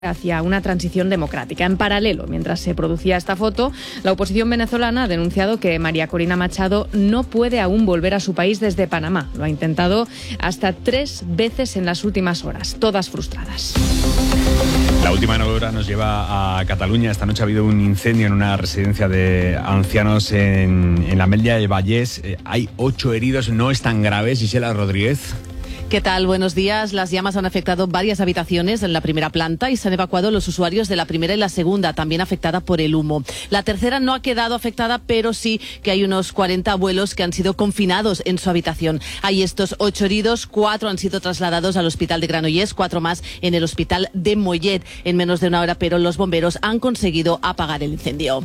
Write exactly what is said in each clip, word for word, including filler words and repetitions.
hacia una transición democrática. En paralelo, mientras se producía esta foto, la oposición venezolana ha denunciado que María Corina Machado no puede aún volver a su país desde Panamá. Lo ha intentado hasta tres veces en las últimas horas, todas frustradas. La última hora nos lleva a Cataluña. Esta noche ha habido un incendio en una residencia de ancianos en, en la Ametlla de Vallès. Eh, hay ocho heridos, no están graves. Gisela Rodríguez. ¿Qué tal? Buenos días. Las llamas han afectado varias habitaciones en la primera planta y se han evacuado los usuarios de la primera y la segunda, también afectada por el humo. La tercera no ha quedado afectada, pero sí que hay unos cuarenta abuelos que han sido confinados en su habitación. Hay estos ocho heridos, cuatro han sido trasladados al hospital de Granollers, cuatro más en el hospital de Mollet en menos de una hora, pero los bomberos han conseguido apagar el incendio.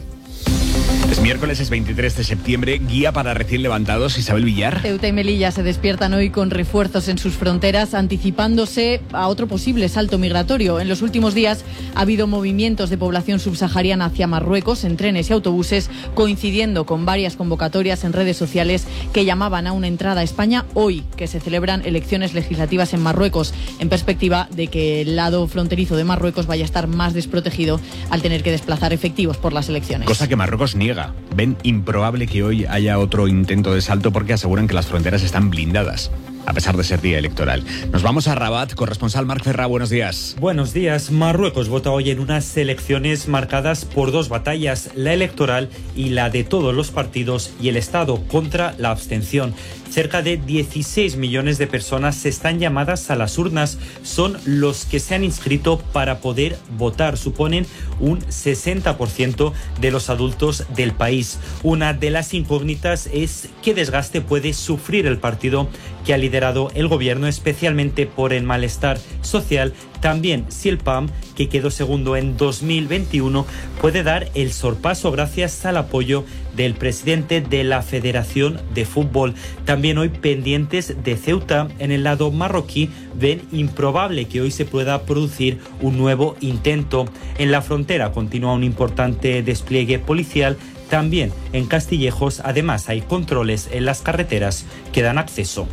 Es miércoles, es veintitrés de septiembre, guía para recién levantados. Isabel Villar. Ceuta y Melilla se despiertan hoy con refuerzos en sus fronteras, anticipándose a otro posible salto migratorio. En los últimos días ha habido movimientos de población subsahariana hacia Marruecos en trenes y autobuses, coincidiendo con varias convocatorias en redes sociales que llamaban a una entrada a España hoy, que se celebran elecciones legislativas en Marruecos, en perspectiva de que el lado fronterizo de Marruecos vaya a estar más desprotegido al tener que desplazar efectivos por las elecciones. Cosa que Marruecos niega. Ven improbable que hoy haya otro intento de salto porque aseguran que las fronteras están blindadas, a pesar de ser día electoral. Nos vamos a Rabat. Corresponsal Marc Ferrà, buenos días. Buenos días. Marruecos vota hoy en unas elecciones marcadas por dos batallas, la electoral y la de todos los partidos y el Estado contra la abstención. Cerca de dieciséis millones de personas están llamadas a las urnas. Son los que se han inscrito para poder votar. Suponen un sesenta por ciento de los adultos del país. Una de las incógnitas es qué desgaste puede sufrir el partido que ha liderado el gobierno, especialmente por el malestar social. También si el P A M, que quedó segundo en dos mil veintiuno, puede dar el sorpaso gracias al apoyo del presidente de la Federación de Fútbol. También hoy pendientes de Ceuta. En el lado marroquí ven improbable que hoy se pueda producir un nuevo intento. En la frontera continúa un importante despliegue policial. También en Castillejos, además, hay controles en las carreteras que dan acceso.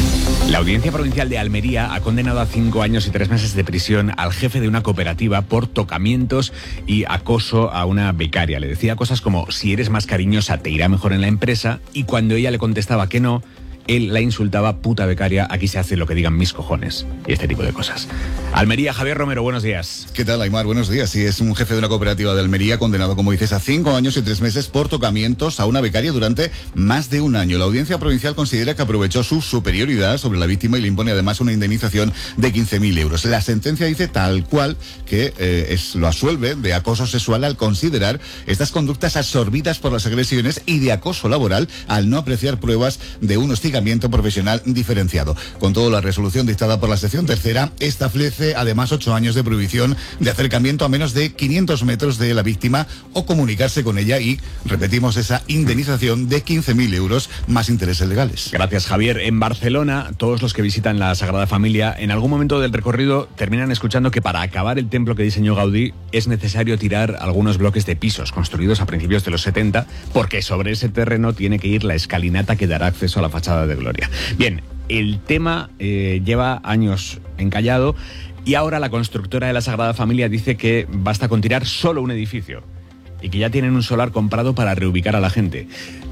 La Audiencia Provincial de Almería ha condenado a cinco años y tres meses de prisión al jefe de una cooperativa por tocamientos y acoso a una becaria. Le decía cosas como: si eres más cariñosa te irá mejor en la empresa, y cuando ella le contestaba que no, él la insultaba: puta becaria, aquí se hace lo que digan mis cojones, y este tipo de cosas. Almería, Javier Romero, buenos días. ¿Qué tal, Aymar? Buenos días. Sí, es un jefe de una cooperativa de Almería condenado, como dices, a cinco años y tres meses por tocamientos a una becaria durante más de un año. La Audiencia Provincial considera que aprovechó su superioridad sobre la víctima y le impone además una indemnización de quince mil euros. La sentencia dice tal cual que eh, es, lo absuelve de acoso sexual al considerar estas conductas absorbidas por las agresiones y de acoso laboral al no apreciar pruebas de un hostigamiento profesional diferenciado. Con todo, la resolución dictada por la sección tercera establece además ocho años de prohibición de acercamiento a menos de quinientos metros de la víctima o comunicarse con ella y, repetimos, esa indemnización de quince mil euros más intereses legales. Gracias, Javier. En Barcelona, todos los que visitan la Sagrada Familia en algún momento del recorrido terminan escuchando que para acabar el templo que diseñó Gaudí es necesario tirar algunos bloques de pisos construidos a principios de los setenta, porque sobre ese terreno tiene que ir la escalinata que dará acceso a la fachada de Gloria. Bien, el tema eh, lleva años encallado y ahora la constructora de la Sagrada Familia dice que basta con tirar solo un edificio y que ya tienen un solar comprado para reubicar a la gente.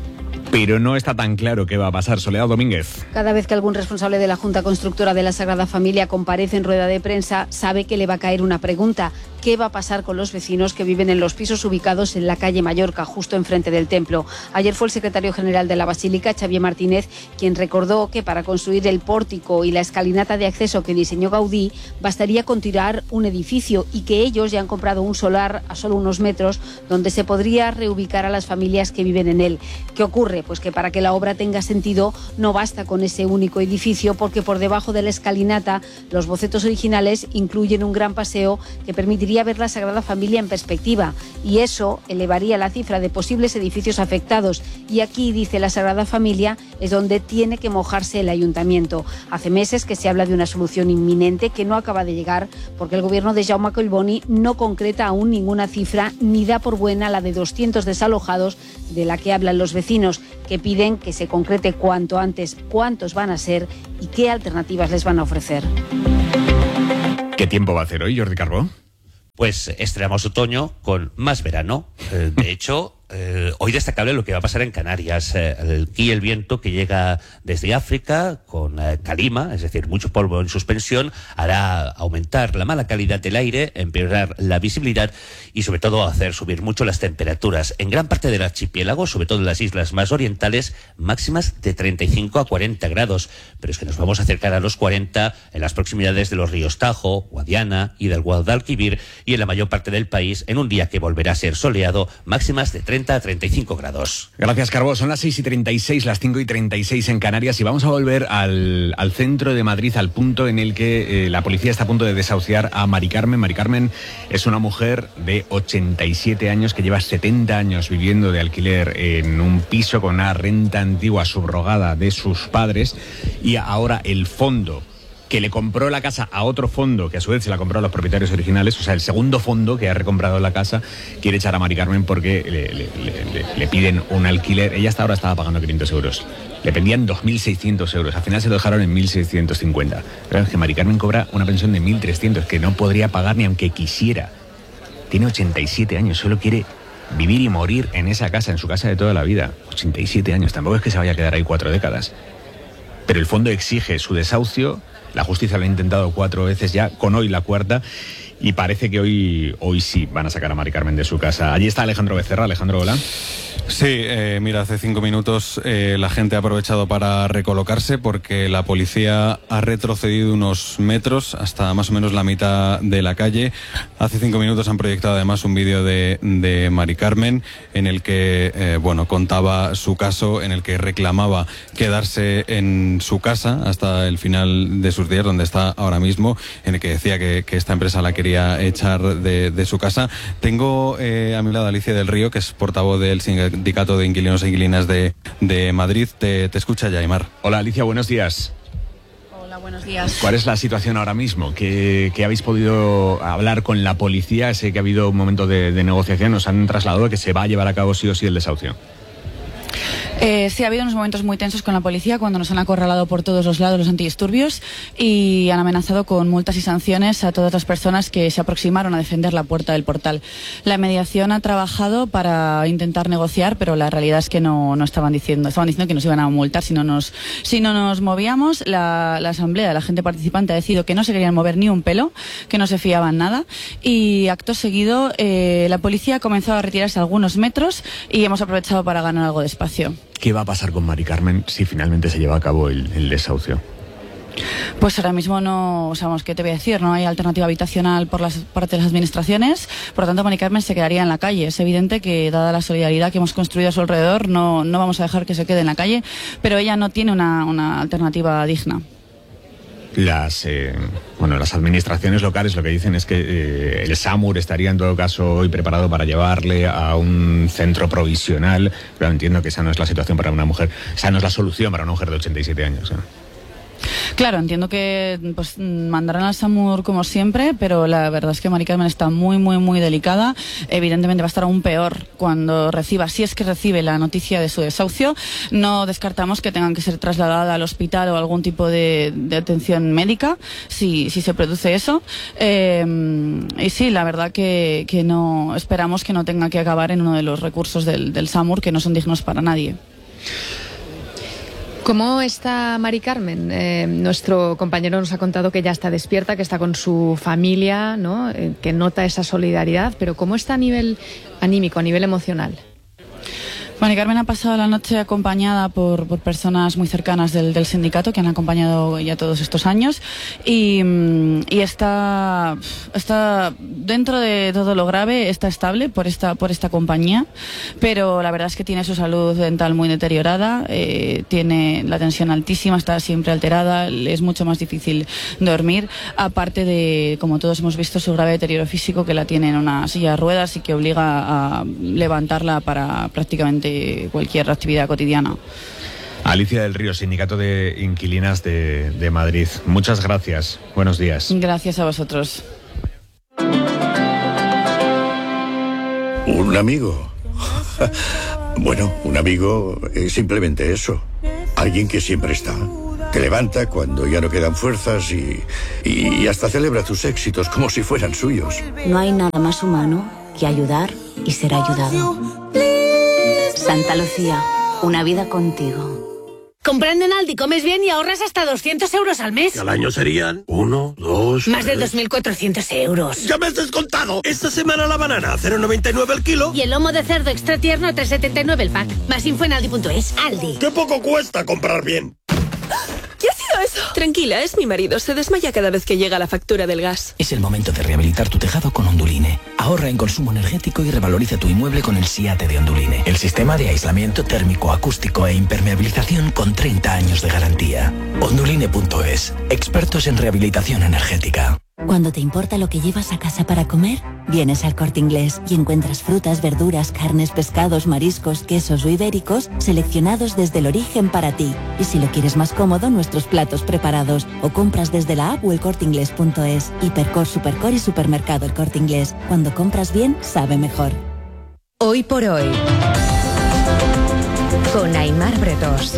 Pero no está tan claro qué va a pasar. Soledad Domínguez. Cada vez que algún responsable de la Junta Constructora de la Sagrada Familia comparece en rueda de prensa, sabe que le va a caer una pregunta: ¿qué va a pasar con los vecinos que viven en los pisos ubicados en la calle Mallorca, justo enfrente del templo? Ayer fue el secretario general de la Basílica, Xavier Martínez, quien recordó que para construir el pórtico y la escalinata de acceso que diseñó Gaudí bastaría con tirar un edificio, y que ellos ya han comprado un solar a solo unos metros donde se podría reubicar a las familias que viven en él. ¿Qué ocurre? Pues que para que la obra tenga sentido no basta con ese único edificio, porque por debajo de la escalinata los bocetos originales incluyen un gran paseo que permitiría ver la Sagrada Familia en perspectiva, y eso elevaría la cifra de posibles edificios afectados. Y aquí, dice la Sagrada Familia, es donde tiene que mojarse el ayuntamiento. Hace meses que se habla de una solución inminente que no acaba de llegar, porque el gobierno de Jaume Collboni no concreta aún ninguna cifra ni da por buena la de doscientos desalojados de la que hablan los vecinos, que piden que se concrete cuanto antes cuántos van a ser y qué alternativas les van a ofrecer. ¿Qué tiempo va a hacer hoy, Jordi Carbó? Pues estrenamos otoño con más verano. Eh, de hecho, eh, hoy destacable lo que va a pasar en Canarias. Eh, el, y el viento que llega desde África con eh, calima, es decir, mucho polvo en suspensión, hará aumentar la mala calidad del aire, empeorar la visibilidad y sobre todo hacer subir mucho las temperaturas. En gran parte del archipiélago, sobre todo en las islas más orientales, máximas de treinta y cinco a cuarenta grados. Pero es que nos vamos a acercar a los cuarenta en las proximidades de los ríos Tajo, Guadiana y del Guadalquivir, y en la mayor parte del país en un día que volverá a ser soleado, máximas de treinta a treinta y cinco grados. Gracias, Carbó. Son las seis y treinta y seis, las cinco y treinta y seis en Canarias, y vamos a volver al, al centro de Madrid, al punto en el que eh, la policía está a punto de desahuciar a Mari Carmen. Mari Carmen es una mujer de ochenta y siete años que lleva setenta años viviendo de alquiler en un piso con una renta antigua subrogada de sus padres, y ahora el fondo que le compró la casa a otro fondo, que a su vez se la compró a los propietarios originales, o sea, el segundo fondo que ha recomprado la casa, quiere echar a Mari Carmen porque le, le, le, le piden un alquiler. Ella hasta ahora estaba pagando quinientos euros. Le pedían dos mil seiscientos euros. Al final se lo dejaron en mil seiscientos cincuenta. Pero es que Mari Carmen cobra una pensión de mil trescientos, que no podría pagar ni aunque quisiera. Tiene ochenta y siete años, solo quiere vivir y morir en esa casa, en su casa de toda la vida. ochenta y siete años, tampoco es que se vaya a quedar ahí cuatro décadas. Pero el fondo exige su desahucio. La justicia lo ha intentado cuatro veces ya, con hoy la cuarta, y parece que hoy, hoy sí van a sacar a Mari Carmen de su casa. Allí está Alejandro Becerra. Alejandro, hola. Sí, eh, mira, hace cinco minutos eh, la gente ha aprovechado para recolocarse porque la policía ha retrocedido unos metros hasta más o menos la mitad de la calle. Hace cinco minutos han proyectado además un vídeo de, de Mari Carmen en el que, eh, bueno, contaba su caso, en el que reclamaba quedarse en su casa hasta el final de sus días, donde está ahora mismo, en el que decía que, que esta empresa la quería echar de, de su casa. Tengo eh, a mi lado a Alicia del Río, que es portavoz del Sindicato de Inquilinos e Inquilinas de, de Madrid. Te, te escucha ya, Aymar. Hola, Alicia, buenos días. Hola, buenos días. ¿Cuál es la situación ahora mismo? ¿Qué, qué habéis podido hablar con la policía? Sé que ha habido un momento de, de negociación. Nos han trasladado que se va a llevar a cabo sí o sí el desahucio. Eh, sí, ha habido unos momentos muy tensos con la policía cuando nos han acorralado por todos los lados los antidisturbios y han amenazado con multas y sanciones a todas las personas que se aproximaron a defender la puerta del portal. La mediación ha trabajado para intentar negociar, pero la realidad es que no, no estaban diciendo, estaban diciendo que nos iban a multar si no nos, si no nos movíamos. La, la asamblea, la gente participante ha decidido que no se querían mover ni un pelo, que no se fiaban nada, y acto seguido eh, la policía ha comenzado a retirarse algunos metros y hemos aprovechado para ganar algo de espacio. ¿Qué va a pasar con Mari Carmen si finalmente se lleva a cabo el, el desahucio? Pues ahora mismo no sabemos qué te voy a decir, no hay alternativa habitacional por las parte de las administraciones, por lo tanto Mari Carmen se quedaría en la calle. Es evidente que dada la solidaridad que hemos construido a su alrededor no, no vamos a dejar que se quede en la calle, pero ella no tiene una, una alternativa digna. Las eh, bueno las administraciones locales lo que dicen es que eh, el SAMUR estaría en todo caso hoy preparado para llevarle a un centro provisional, pero entiendo que esa no es la situación para una mujer, esa no es la solución para una mujer de ochenta y siete años, ¿eh? Claro, entiendo que pues mandarán al SAMUR como siempre, pero la verdad es que Mari Carmen está muy, muy, muy delicada. Evidentemente va a estar aún peor cuando reciba, si es que recibe la noticia de su desahucio. No descartamos que tengan que ser trasladada al hospital o algún tipo de, de atención médica, si, si se produce eso. Eh, y sí, la verdad que, que no esperamos que no tenga que acabar en uno de los recursos del, del SAMUR, que no son dignos para nadie. ¿Cómo está Mari Carmen? Eh, nuestro compañero nos ha contado que ya está despierta, que está con su familia, ¿no? Eh, que nota esa solidaridad, pero ¿cómo está a nivel anímico, a nivel emocional? Mari Carmen ha pasado la noche acompañada por, por personas muy cercanas del, del sindicato que han acompañado ya todos estos años y, y está, está dentro de todo lo grave, está estable por esta, por esta compañía, pero la verdad es que tiene su salud dental muy deteriorada, eh, tiene la tensión altísima, está siempre alterada, es mucho más difícil dormir, aparte de, como todos hemos visto, su grave deterioro físico que la tiene en una silla de ruedas y que obliga a levantarla para prácticamente cualquier actividad cotidiana. Alicia del Río, Sindicato de Inquilinas de, de Madrid. Muchas gracias. Buenos días. Gracias a vosotros. ¿Un amigo? Bueno, un amigo es simplemente eso. Alguien que siempre está. Te levanta cuando ya no quedan fuerzas y, y hasta celebra tus éxitos como si fueran suyos. No hay nada más humano que ayudar y ser ayudado. Santa Lucía, una vida contigo. Comprando en Aldi comes bien y ahorras hasta doscientos euros al mes. Y al año serían uno, dos... Más de tres. dos mil cuatrocientos euros. ¡Ya me has descontado! Esta semana la banana a cero coma noventa y nueve el kilo. Y el lomo de cerdo extra tierno a tres coma setenta y nueve el pack. Más info en aldi punto es. Aldi. ¡Qué poco cuesta comprar bien! ¿Qué ha sido eso? Tranquila, es mi marido. Se desmaya cada vez que llega la factura del gas. Es el momento de rehabilitar tu tejado con Onduline. Ahorra en consumo energético y revaloriza tu inmueble con el SIATE de Onduline. El sistema de aislamiento térmico, acústico e impermeabilización con treinta años de garantía. Onduline punto es. Expertos en rehabilitación energética. Cuando te importa lo que llevas a casa para comer, vienes al Corte Inglés y encuentras frutas, verduras, carnes, pescados, mariscos, quesos o ibéricos seleccionados desde el origen para ti. Y si lo quieres más cómodo, nuestros platos preparados o compras desde la app o el corte inglés punto es. Hipercor, Supercor y Supermercado El Corte Inglés. Cuando compras bien, sabe mejor. Hoy por hoy, con Aimar Bretos.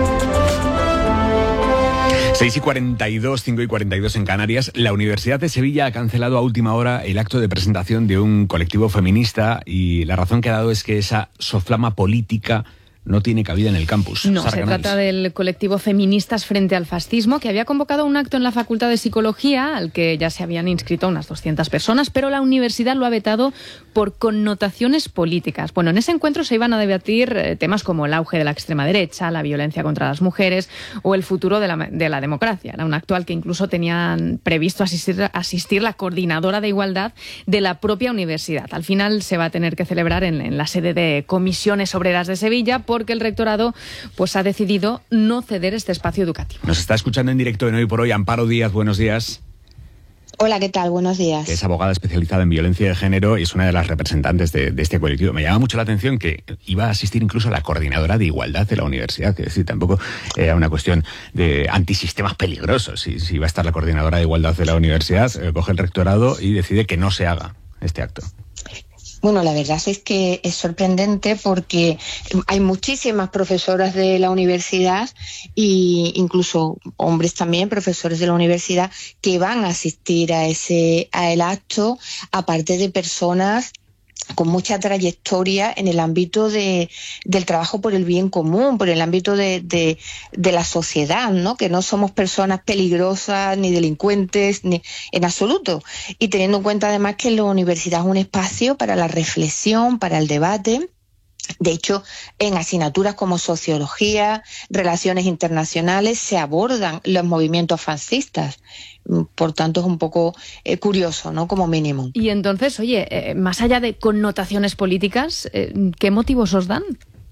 seis y cuarenta y dos, cinco y cuarenta y dos en Canarias. La Universidad de Sevilla ha cancelado a última hora el acto de presentación de un colectivo feminista y la razón que ha dado es que esa soflama política no tiene cabida en el campus. No, Sara se Canales. trata del colectivo Feministas Frente al Fascismo, que había convocado un acto en la Facultad de Psicología, al que ya se habían inscrito unas doscientas personas, pero la universidad lo ha vetado por connotaciones políticas. Bueno, en ese encuentro se iban a debatir eh, temas como el auge de la extrema derecha, la violencia contra las mujeres o el futuro de la, de la democracia. Era un acto al que incluso tenían previsto asistir, asistir la coordinadora de igualdad de la propia universidad. Al final se va a tener que celebrar en, en la sede de Comisiones Obreras de Sevilla, por porque el rectorado pues ha decidido no ceder este espacio educativo. Nos está escuchando en directo en Hoy por Hoy Amparo Díaz, buenos días. Hola, ¿qué tal? Buenos días. Que es abogada especializada en violencia de género y es una de las representantes de, de este colectivo. Me llama mucho la atención que iba a asistir incluso la coordinadora de igualdad de la universidad, es decir, tampoco era una cuestión de antisistemas peligrosos. Si, si iba a estar la coordinadora de igualdad de la universidad, eh, coge el rectorado y decide que no se haga este acto. Bueno, la verdad es que es sorprendente porque hay muchísimas profesoras de la universidad e incluso hombres también, profesores de la universidad, que van a asistir a ese a el acto, aparte de personas con mucha trayectoria en el ámbito de, del trabajo por el bien común, por el ámbito de, de, de la sociedad, ¿no? Que no somos personas peligrosas ni delincuentes ni en absoluto. Y teniendo en cuenta además que la universidad es un espacio para la reflexión, para el debate. De hecho, en asignaturas como sociología, relaciones internacionales, se abordan los movimientos fascistas. Por tanto, es un poco eh, curioso, ¿no? Como mínimo. Y entonces, oye, eh, más allá de connotaciones políticas, eh, ¿qué motivos os dan?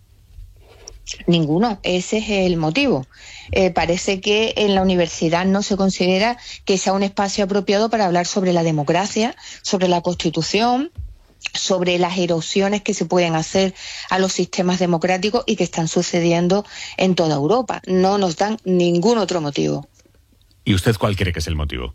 Ninguno, ese es el motivo. Eh, parece que en la universidad no se considera que sea un espacio apropiado para hablar sobre la democracia, sobre la Constitución, sobre las erosiones que se pueden hacer a los sistemas democráticos y que están sucediendo en toda Europa. No nos dan ningún otro motivo. ¿Y usted cuál cree que es el motivo?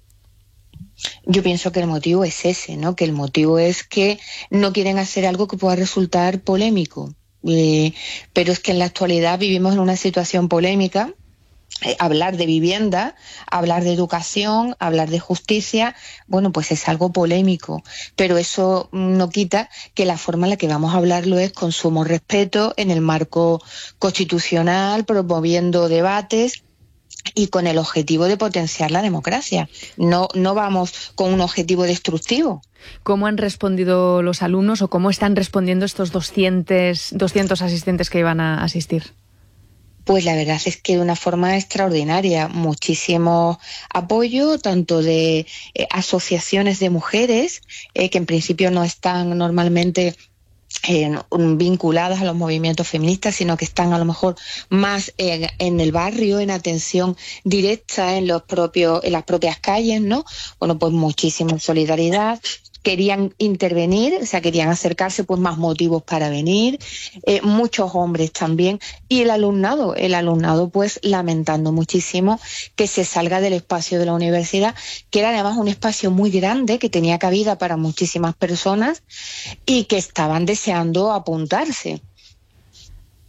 Yo pienso que el motivo es ese, ¿no? Que el motivo es que no quieren hacer algo que pueda resultar polémico. Eh, pero es que en la actualidad vivimos en una situación polémica. Eh, hablar de vivienda, hablar de educación, hablar de justicia, bueno, pues es algo polémico, pero eso no quita que la forma en la que vamos a hablarlo es con sumo respeto, en el marco constitucional, promoviendo debates y con el objetivo de potenciar la democracia. No, no vamos con un objetivo destructivo. ¿Cómo han respondido los alumnos o cómo están respondiendo estos doscientos, doscientos asistentes que iban a asistir? Pues la verdad es que de una forma extraordinaria, muchísimo apoyo, tanto de eh, asociaciones de mujeres, eh, que en principio no están normalmente eh, vinculadas a los movimientos feministas, sino que están a lo mejor más eh, en el barrio, en atención directa en los propios, en las propias calles, ¿no? Bueno, pues muchísima solidaridad. Querían intervenir, o sea, querían acercarse, pues más motivos para venir, eh, muchos hombres también, y el alumnado, el alumnado pues lamentando muchísimo que se salga del espacio de la universidad, que era además un espacio muy grande, que tenía cabida para muchísimas personas y que estaban deseando apuntarse.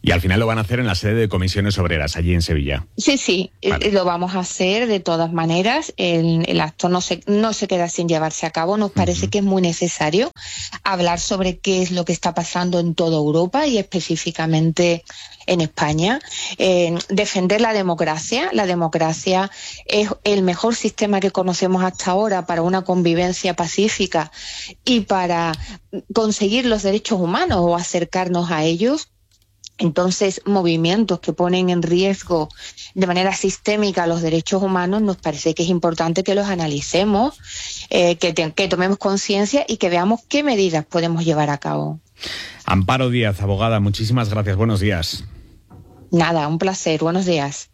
Y al final lo van a hacer en la sede de Comisiones Obreras, allí en Sevilla. Sí, sí, vale. Lo vamos a hacer de todas maneras. El, el acto no se, no se queda sin llevarse a cabo. Nos parece uh-huh. que es muy necesario hablar sobre qué es lo que está pasando en toda Europa y específicamente en España. Eh, defender la democracia. La democracia es el mejor sistema que conocemos hasta ahora para una convivencia pacífica y para conseguir los derechos humanos o acercarnos a ellos. Entonces, movimientos que ponen en riesgo de manera sistémica los derechos humanos, nos parece que es importante que los analicemos, eh, que, te, que tomemos conciencia y que veamos qué medidas podemos llevar a cabo. Amparo Díaz, abogada, muchísimas gracias. Buenos días. Nada, un placer. Buenos días.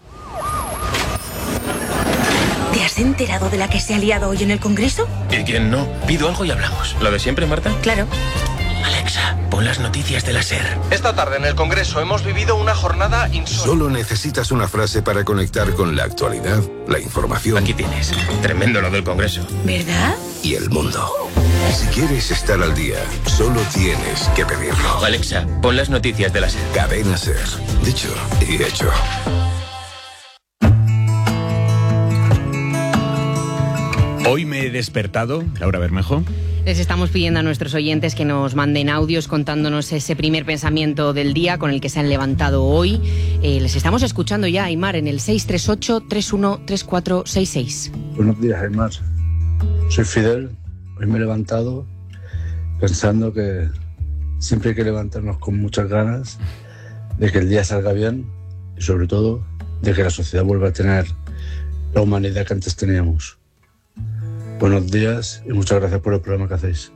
¿Te has enterado de la que se ha liado hoy en el Congreso? ¿Y quién no? Pido algo y hablamos. ¿Lo de siempre, Marta? Claro. Alexa, pon las noticias de la SER. Esta tarde en el Congreso hemos vivido una jornada insólita. Solo necesitas una frase para conectar con la actualidad, la información. Aquí tienes. Tremendo lo del Congreso. ¿Verdad? Y el mundo. Si quieres estar al día, solo tienes que pedirlo. Alexa, pon las noticias de la SER. Cadena SER. Dicho y hecho. Hoy me he despertado, Laura Bermejo. Les estamos pidiendo a nuestros oyentes que nos manden audios contándonos ese primer pensamiento del día con el que se han levantado hoy. Eh, les estamos escuchando ya, Aymar, en el seis tres ocho, tres uno tres cuatro seis seis. Buenos días, Aymar. Soy Fidel. Hoy me he levantado pensando que siempre hay que levantarnos con muchas ganas de que el día salga bien y, sobre todo, de que la sociedad vuelva a tener la humanidad que antes teníamos. Buenos días y muchas gracias por el programa que hacéis.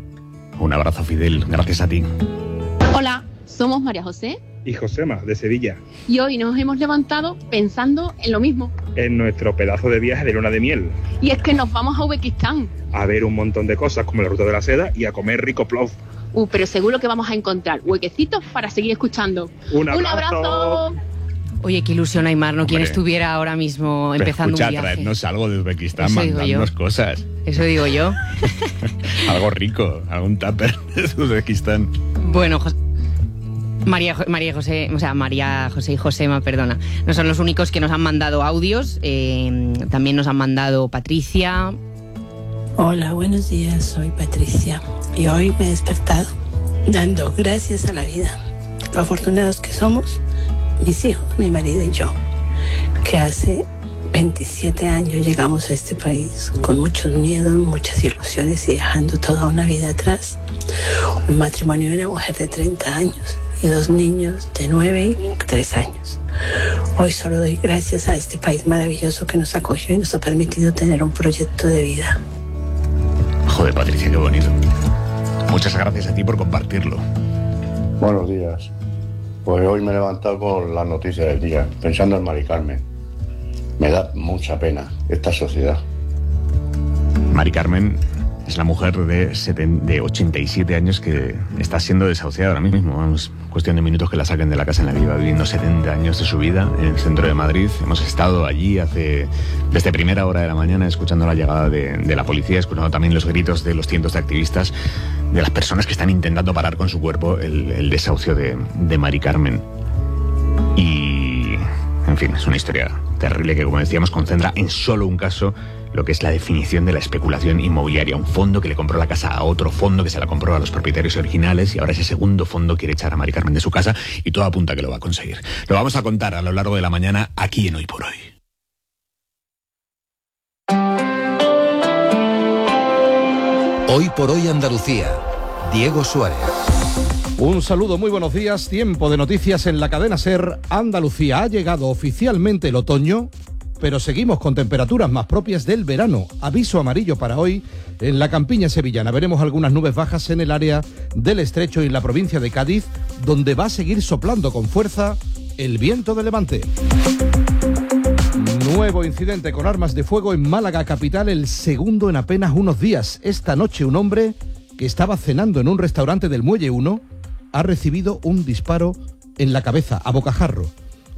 Un abrazo, Fidel. Gracias a ti. Hola, somos María José y Josema, de Sevilla. Y hoy nos hemos levantado pensando en lo mismo. En nuestro pedazo de viaje de luna de miel. Y es que nos vamos a Uzbekistán. A ver un montón de cosas como la Ruta de la Seda y a comer rico plov. Uh, pero seguro que vamos a encontrar huequecitos para seguir escuchando. ¡Un abrazo! ¡Un abrazo! Oye, qué ilusión, Aymar, ¿no? Quien estuviera ahora mismo empezando escucha, un viaje. traernos algo de Uzbekistán, mandadnos cosas. Eso digo yo. Algo rico, algún tupper de Uzbekistán. Bueno, Jos- María, María José, o sea, María José y Josema, perdona, no son los únicos que nos han mandado audios, eh, también nos han mandado Patricia. Hola, buenos días, soy Patricia y hoy me he despertado dando gracias a la vida. Lo afortunados que somos, mis hijos, mi marido y yo, que hace veintisiete años llegamos a este país con muchos miedos, muchas ilusiones y dejando toda una vida atrás. Un matrimonio de una mujer de treinta años y dos niños de nueve y tres años. Hoy solo doy gracias a este país maravilloso que nos acogió y nos ha permitido tener un proyecto de vida. Joder, Patricia, qué bonito. Muchas gracias a ti por compartirlo. Buenos días. Pues hoy me he levantado con las noticias del día, pensando en Mari Carmen. Me da mucha pena esta sociedad. Mari Carmen es la mujer de, seten, de ochenta y siete años que está siendo desahuciada ahora mismo. Vamos, cuestión de minutos que la saquen de la casa en la que iba viviendo setenta años de su vida en el centro de Madrid. Hemos estado allí hace desde primera hora de la mañana escuchando la llegada de, de la policía, escuchando también los gritos de los cientos de activistas, de las personas que están intentando parar con su cuerpo el, el desahucio de, de Mari Carmen. Y, en fin, es una historia terrible que, como decíamos, concentra en solo un caso lo que es la definición de la especulación inmobiliaria. Un fondo que le compró la casa a otro fondo que se la compró a los propietarios originales y ahora ese segundo fondo quiere echar a Mari Carmen de su casa y todo apunta a que lo va a conseguir. Lo vamos a contar a lo largo de la mañana aquí en Hoy por Hoy. Hoy por Hoy Andalucía. Diego Suárez. Un saludo, muy buenos días. Tiempo de noticias en la cadena SER. Andalucía. Ha llegado oficialmente el otoño, pero seguimos con temperaturas más propias del verano. Aviso amarillo para hoy en la campiña sevillana. Veremos algunas nubes bajas en el área del Estrecho y en la provincia de Cádiz, donde va a seguir soplando con fuerza el viento de levante. Nuevo incidente con armas de fuego en Málaga capital, el segundo en apenas unos días. Esta noche un hombre que estaba cenando en un restaurante del Muelle uno ha recibido un disparo en la cabeza, a bocajarro.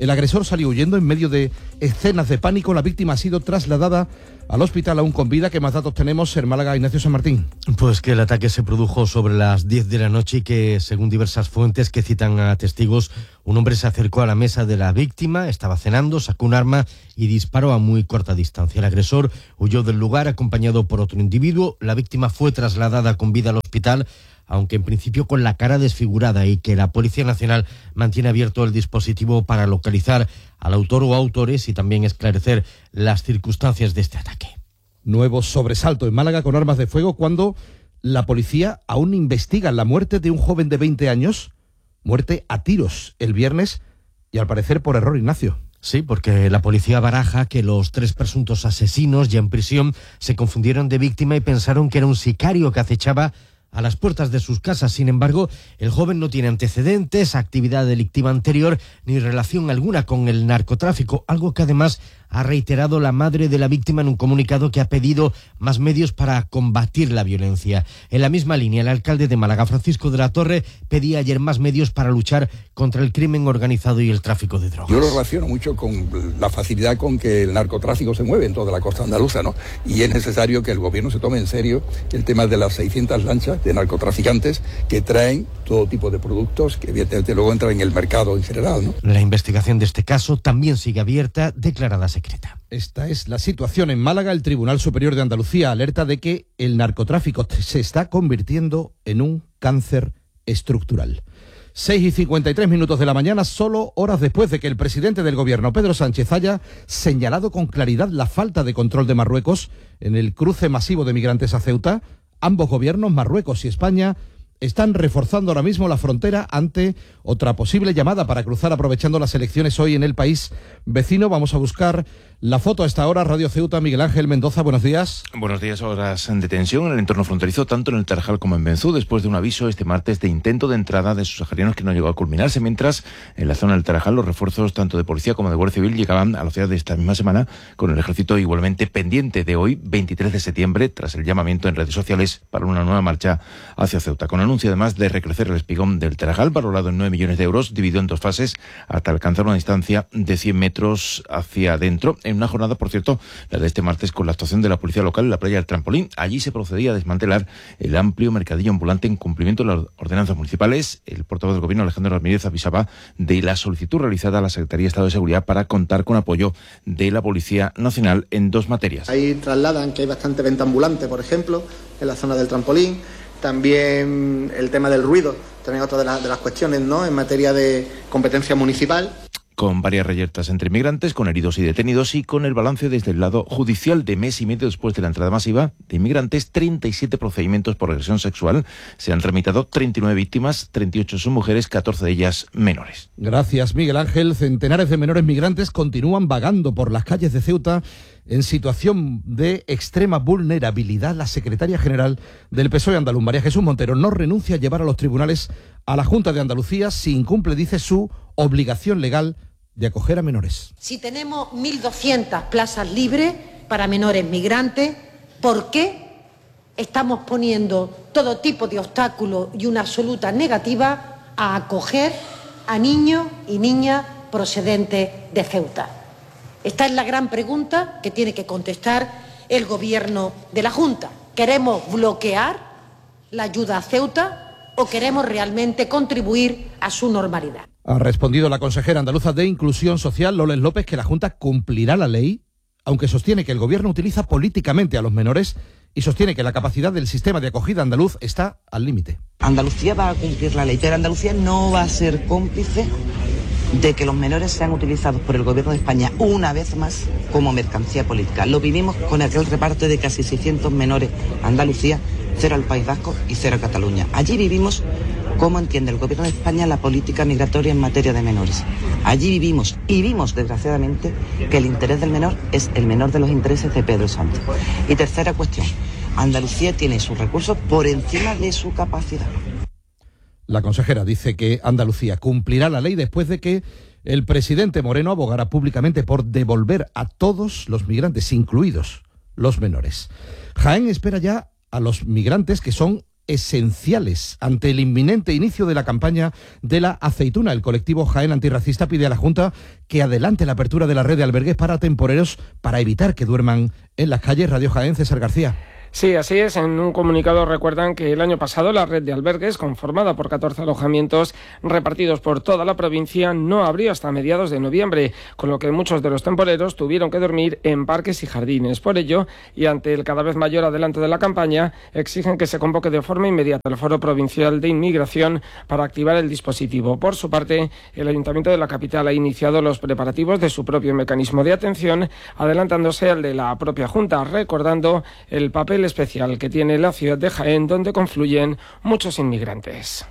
El agresor salió huyendo en medio de escenas de pánico. La víctima ha sido trasladada al hospital aún con vida. ¿Qué más datos tenemos en Málaga, Ignacio San Martín? Pues que el ataque se produjo sobre las diez de la noche y que, según diversas fuentes que citan a testigos, un hombre se acercó a la mesa de la víctima, estaba cenando, sacó un arma y disparó a muy corta distancia. El agresor huyó del lugar acompañado por otro individuo. La víctima fue trasladada con vida al hospital, aunque en principio con la cara desfigurada, y que la Policía Nacional mantiene abierto el dispositivo para localizar al autor o autores y también esclarecer las circunstancias de este ataque. Nuevo sobresalto en Málaga con armas de fuego cuando la policía aún investiga la muerte de un joven de veinte años, muerte a tiros el viernes y al parecer por error, Ignacio. Sí, porque la policía baraja que los tres presuntos asesinos ya en prisión se confundieron de víctima y pensaron que era un sicario que acechaba a las puertas de sus casas. Sin embargo, el joven no tiene antecedentes, actividad delictiva anterior ni relación alguna con el narcotráfico, algo que además ha reiterado la madre de la víctima en un comunicado que ha pedido más medios para combatir la violencia. En la misma línea, el alcalde de Málaga, Francisco de la Torre, pedía ayer más medios para luchar contra el crimen organizado y el tráfico de drogas. Yo lo relaciono mucho con la facilidad con que el narcotráfico se mueve en toda la costa andaluza, ¿no? Y es necesario que el gobierno se tome en serio el tema de las seiscientas lanchas de narcotraficantes que traen todo tipo de productos que evidentemente luego entran en el mercado en general, ¿no? La investigación de este caso también sigue abierta, declarada secreta. Esta es la situación en Málaga. El Tribunal Superior de Andalucía alerta de que el narcotráfico se está convirtiendo en un cáncer estructural. seis y cincuenta y tres minutos de la mañana, solo horas después de que el presidente del gobierno, Pedro Sánchez, haya señalado con claridad la falta de control de Marruecos en el cruce masivo de migrantes a Ceuta. Ambos gobiernos, Marruecos y España, están reforzando ahora mismo la frontera ante otra posible llamada para cruzar aprovechando las elecciones hoy en el país vecino. Vamos a buscar la foto a esta hora. Radio Ceuta, Miguel Ángel Mendoza, buenos días. Buenos días. Horas de tensión en el entorno fronterizo, tanto en el Tarajal como en Benzú, después de un aviso este martes de intento de entrada de subsaharianos que no llegó a culminarse, mientras en la zona del Tarajal los refuerzos tanto de policía como de Guardia Civil llegaban a la ciudad de esta misma semana, con el ejército igualmente pendiente de hoy, veintitrés de septiembre, tras el llamamiento en redes sociales para una nueva marcha hacia Ceuta, con anuncio además de recrecer el espigón del Tarajal, valorado en nueve millones de euros, dividido en dos fases hasta alcanzar una distancia de cien metros hacia adentro, en una jornada, por cierto, la de este martes, con la actuación de la policía local en la playa del Trampolín. Allí se procedía a desmantelar el amplio mercadillo ambulante en cumplimiento de las ordenanzas municipales. El portavoz del gobierno, Alejandro Ramírez, avisaba de la solicitud realizada a la Secretaría de Estado de Seguridad para contar con apoyo de la Policía Nacional en dos materias. Ahí trasladan que hay bastante venta ambulante, por ejemplo, en la zona del Trampolín. También el tema del ruido, también otra de, la, de las cuestiones, ¿no?, en materia de competencia municipal. Con varias reyertas entre inmigrantes, con heridos y detenidos, y con el balance desde el lado judicial de mes y medio después de la entrada masiva de inmigrantes, treinta y siete procedimientos por agresión sexual. Se han tramitado treinta y nueve víctimas, treinta y ocho son mujeres, catorce de ellas menores. Gracias, Miguel Ángel. Centenares de menores migrantes continúan vagando por las calles de Ceuta en situación de extrema vulnerabilidad. La secretaria general del P S O E andaluz, María Jesús Montero, no renuncia a llevar a los tribunales a la Junta de Andalucía si incumple, dice, su obligación legal de acoger a menores. Si tenemos mil doscientas plazas libres para menores migrantes, ¿por qué estamos poniendo todo tipo de obstáculos y una absoluta negativa a acoger a niños y niñas procedentes de Ceuta? Esta es la gran pregunta que tiene que contestar el Gobierno de la Junta. ¿Queremos bloquear la ayuda a Ceuta o queremos realmente contribuir a su normalidad? Ha respondido la consejera andaluza de Inclusión Social, Loles López, que la Junta cumplirá la ley, aunque sostiene que el Gobierno utiliza políticamente a los menores y sostiene que la capacidad del sistema de acogida andaluz está al límite. Andalucía va a cumplir la ley, pero Andalucía no va a ser cómplice de que los menores sean utilizados por el Gobierno de España una vez más como mercancía política. Lo vivimos con aquel reparto de casi seiscientos menores a Andalucía, cero al País Vasco y cero a Cataluña. Allí vivimos cómo entiende el Gobierno de España la política migratoria en materia de menores. Allí vivimos y vimos, desgraciadamente, que el interés del menor es el menor de los intereses de Pedro Sánchez. Y tercera cuestión, Andalucía tiene sus recursos por encima de su capacidad. La consejera dice que Andalucía cumplirá la ley después de que el presidente Moreno abogara públicamente por devolver a todos los migrantes, incluidos los menores. Jaén espera ya a los migrantes que son esenciales ante el inminente inicio de la campaña de la aceituna. El colectivo Jaén Antirracista pide a la Junta que adelante la apertura de la red de albergues para temporeros para evitar que duerman en las calles. Radio Jaén, César García. Sí, así es. En un comunicado recuerdan que el año pasado la red de albergues, conformada por catorce alojamientos repartidos por toda la provincia, no abrió hasta mediados de noviembre, con lo que muchos de los temporeros tuvieron que dormir en parques y jardines. Por ello, y ante el cada vez mayor adelanto de la campaña, exigen que se convoque de forma inmediata el Foro Provincial de Inmigración para activar el dispositivo. Por su parte, el Ayuntamiento de la capital ha iniciado los preparativos de su propio mecanismo de atención, adelantándose al de la propia Junta, recordando el papel especial que tiene la ciudad de Jaén, donde confluyen muchos inmigrantes.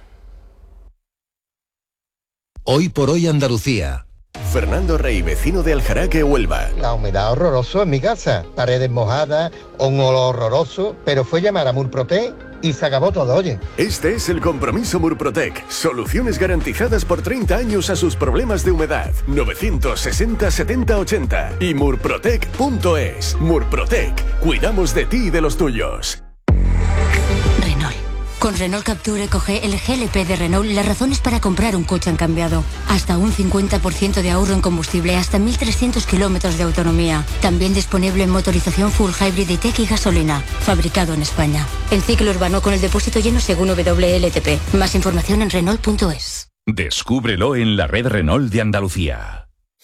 Hoy por hoy Andalucía. Fernando Rey, vecino de Aljaraque, Huelva. La humedad horroroso en mi casa, paredes mojadas, un olor horroroso, pero fue llamar a Murprotec y se acabó todo, oye. Este es el compromiso Murprotec. Soluciones garantizadas por treinta años a sus problemas de humedad. novecientos sesenta setenta ochenta y murprotec punto es. Murprotec. Cuidamos de ti y de los tuyos. Renault. Con Renault Capture Eco-G, el G L P de Renault, las razones para comprar un coche han cambiado. Hasta un cincuenta por ciento de ahorro en combustible, hasta mil trescientos kilómetros de autonomía. También disponible en motorización full hybrid E-Tech y gasolina. Fabricado en España. En ciclo urbano con el depósito lleno según W L T P. Más información en Renault punto es. Descúbrelo en la red Renault de Andalucía.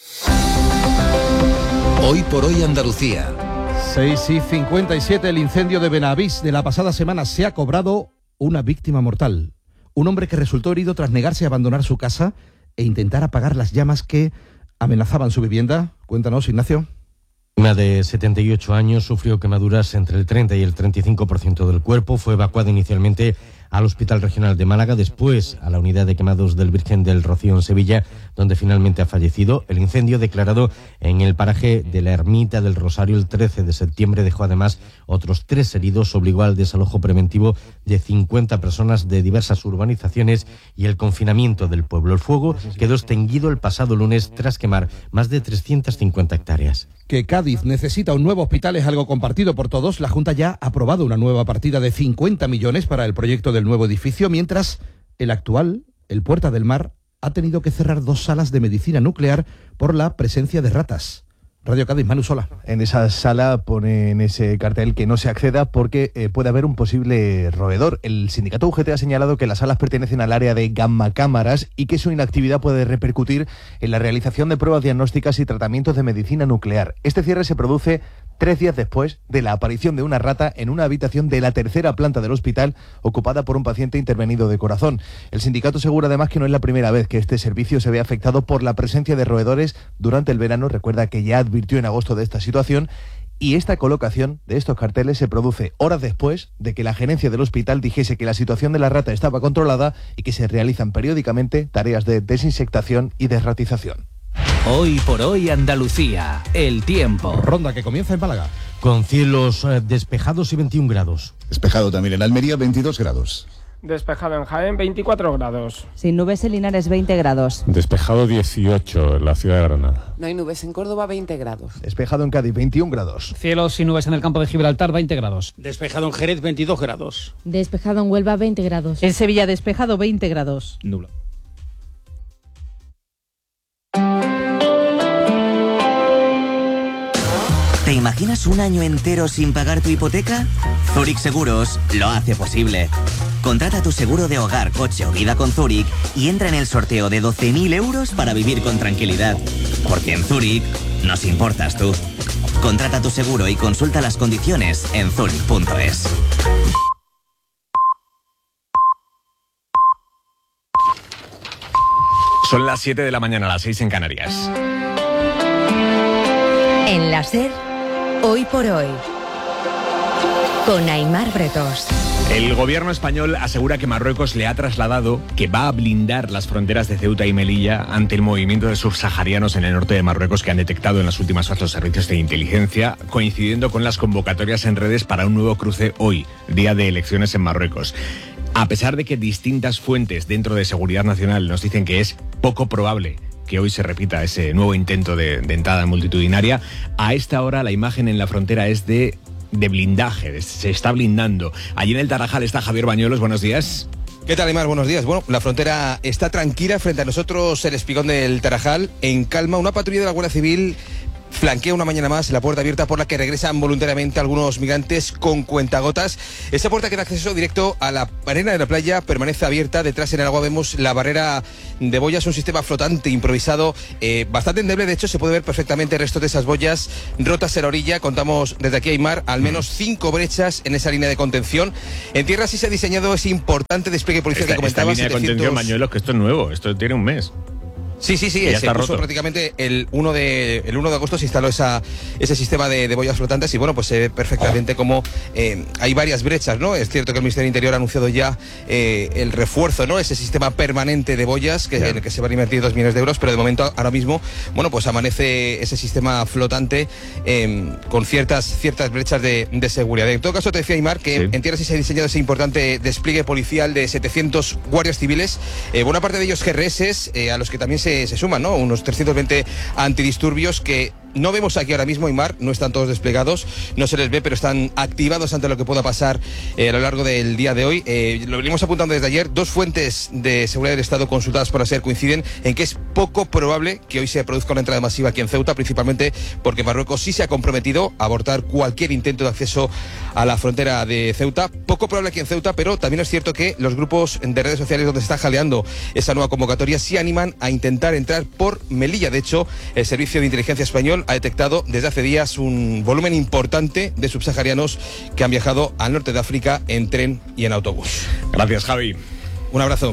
Hoy por hoy Andalucía. seis y cincuenta y siete, el incendio de Benavís de la pasada semana se ha cobrado una víctima mortal. Un hombre que resultó herido tras negarse a abandonar su casa e intentar apagar las llamas que amenazaban su vivienda. Cuéntanos, Ignacio. Una de setenta y ocho años sufrió quemaduras entre el treinta y el treinta y cinco por ciento del cuerpo. Fue evacuada inicialmente al Hospital Regional de Málaga, después a la Unidad de Quemados del Virgen del Rocío en Sevilla, donde finalmente ha fallecido. El incendio, declarado en el paraje de la Ermita del Rosario el trece de septiembre, dejó además otros tres heridos, obligó al desalojo preventivo de cincuenta personas de diversas urbanizaciones y el confinamiento del pueblo. El fuego quedó extinguido el pasado lunes tras quemar más de trescientas cincuenta hectáreas. Que Cádiz necesita un nuevo hospital es algo compartido por todos. La Junta ya ha aprobado una nueva partida de cincuenta millones para el proyecto del nuevo edificio, mientras el actual, el Puerta del Mar, ha tenido que cerrar dos salas de medicina nuclear por la presencia de ratas. Radio Cádiz, Manu Sola. En esa sala pone en ese cartel que no se acceda porque eh, puede haber un posible roedor. El sindicato U G T ha señalado que las salas pertenecen al área de gamma cámaras y que su inactividad puede repercutir en la realización de pruebas diagnósticas y tratamientos de medicina nuclear. Este cierre se produce tres días después de la aparición de una rata en una habitación de la tercera planta del hospital ocupada por un paciente intervenido de corazón. El sindicato asegura además que no es la primera vez que este servicio se ve afectado por la presencia de roedores durante el verano. Recuerda que ya advirtió en agosto de esta situación y esta colocación de estos carteles se produce horas después de que la gerencia del hospital dijese que la situación de la rata estaba controlada y que se realizan periódicamente tareas de desinsectación y desratización. Hoy por hoy Andalucía, el tiempo. Ronda que comienza en Málaga. Con cielos eh, despejados y veintiún grados. Despejado también en Almería, veintidós grados. Despejado en Jaén, veinticuatro grados. Sin nubes en Linares, veinte grados. Despejado dieciocho en la ciudad de Granada. No hay nubes en Córdoba, veinte grados. Despejado en Cádiz, veintiún grados. Cielos sin nubes en el campo de Gibraltar, veinte grados. Despejado en Jerez, veintidós grados. Despejado en Huelva, veinte grados. En Sevilla, despejado, veinte grados. Nubla. ¿Te imaginas un año entero sin pagar tu hipoteca? Zurich Seguros lo hace posible. Contrata tu seguro de hogar, coche o vida con Zurich y entra en el sorteo de doce mil euros para vivir con tranquilidad. Porque en Zurich nos importas tú. Contrata tu seguro y consulta las condiciones en zurich punto es. Son las siete de la mañana, las seis en Canarias. En la SER, hoy por hoy, con Aimar Bretos. El gobierno español asegura que Marruecos le ha trasladado que va a blindar las fronteras de Ceuta y Melilla ante el movimiento de subsaharianos en el norte de Marruecos que han detectado en las últimas horas los servicios de inteligencia, coincidiendo con las convocatorias en redes para un nuevo cruce hoy, día de elecciones en Marruecos. A pesar de que distintas fuentes dentro de Seguridad Nacional nos dicen que es poco probable que hoy se repita ese nuevo intento de, de entrada multitudinaria, a esta hora la imagen en la frontera es de de blindaje, se está blindando. Allí en el Tarajal está Javier Bañuelos, buenos días. ¿Qué tal, Aymar? Buenos días. Bueno, la frontera está tranquila frente a nosotros, el espigón del Tarajal, en calma. Una patrulla de la Guardia Civil flanquea una mañana más la puerta abierta por la que regresan voluntariamente algunos migrantes con cuentagotas. Esa puerta que da acceso directo a la arena de la playa permanece abierta. Detrás en el agua vemos la barrera de boyas, un sistema flotante improvisado, eh, bastante endeble. De hecho, se puede ver perfectamente el resto de esas boyas rotas en la orilla. Contamos desde aquí, Aymar, al menos cinco brechas en esa línea de contención. En tierra sí se ha diseñado ese importante despliegue policial esta, que comentaba. Esta línea setecientos... de contención, Bañuelos, que esto es nuevo, esto tiene un mes. Sí, sí, sí, se puso roto. prácticamente el uno de el uno de agosto se instaló esa ese sistema de, de boyas flotantes y bueno, pues se ve perfectamente oh. cómo eh, hay varias brechas, ¿no? Es cierto que el Ministerio del Interior ha anunciado ya eh, el refuerzo, ¿no? Ese sistema permanente de boyas que, yeah. en el que se van a invertir dos millones de euros, pero de momento, ahora mismo, bueno, pues amanece ese sistema flotante eh, con ciertas ciertas brechas de, de seguridad. En todo caso, te decía, Aymar, que sí. en tierra sí se ha diseñado ese importante despliegue policial de setecientos guardias civiles, eh, buena parte de ellos G R S, eh, a los que también se Se, se suman, ¿no? Unos trescientos veinte antidisturbios que no vemos aquí ahora mismo, Aymar, no están todos desplegados, no se les ve, pero están activados ante lo que pueda pasar eh, a lo largo del día de hoy. Eh, lo venimos apuntando desde ayer. Dos fuentes de seguridad del Estado consultadas por la SER coinciden en que es poco probable que hoy se produzca una entrada masiva aquí en Ceuta, principalmente porque Marruecos sí se ha comprometido a abortar cualquier intento de acceso a la frontera de Ceuta. Poco probable aquí en Ceuta, pero también es cierto que los grupos de redes sociales donde se está jaleando esa nueva convocatoria sí animan a intentar entrar por Melilla. De hecho, el Servicio de Inteligencia Español ha detectado desde hace días un volumen importante de subsaharianos que han viajado al norte de África en tren y en autobús. Gracias, Javi. Un abrazo.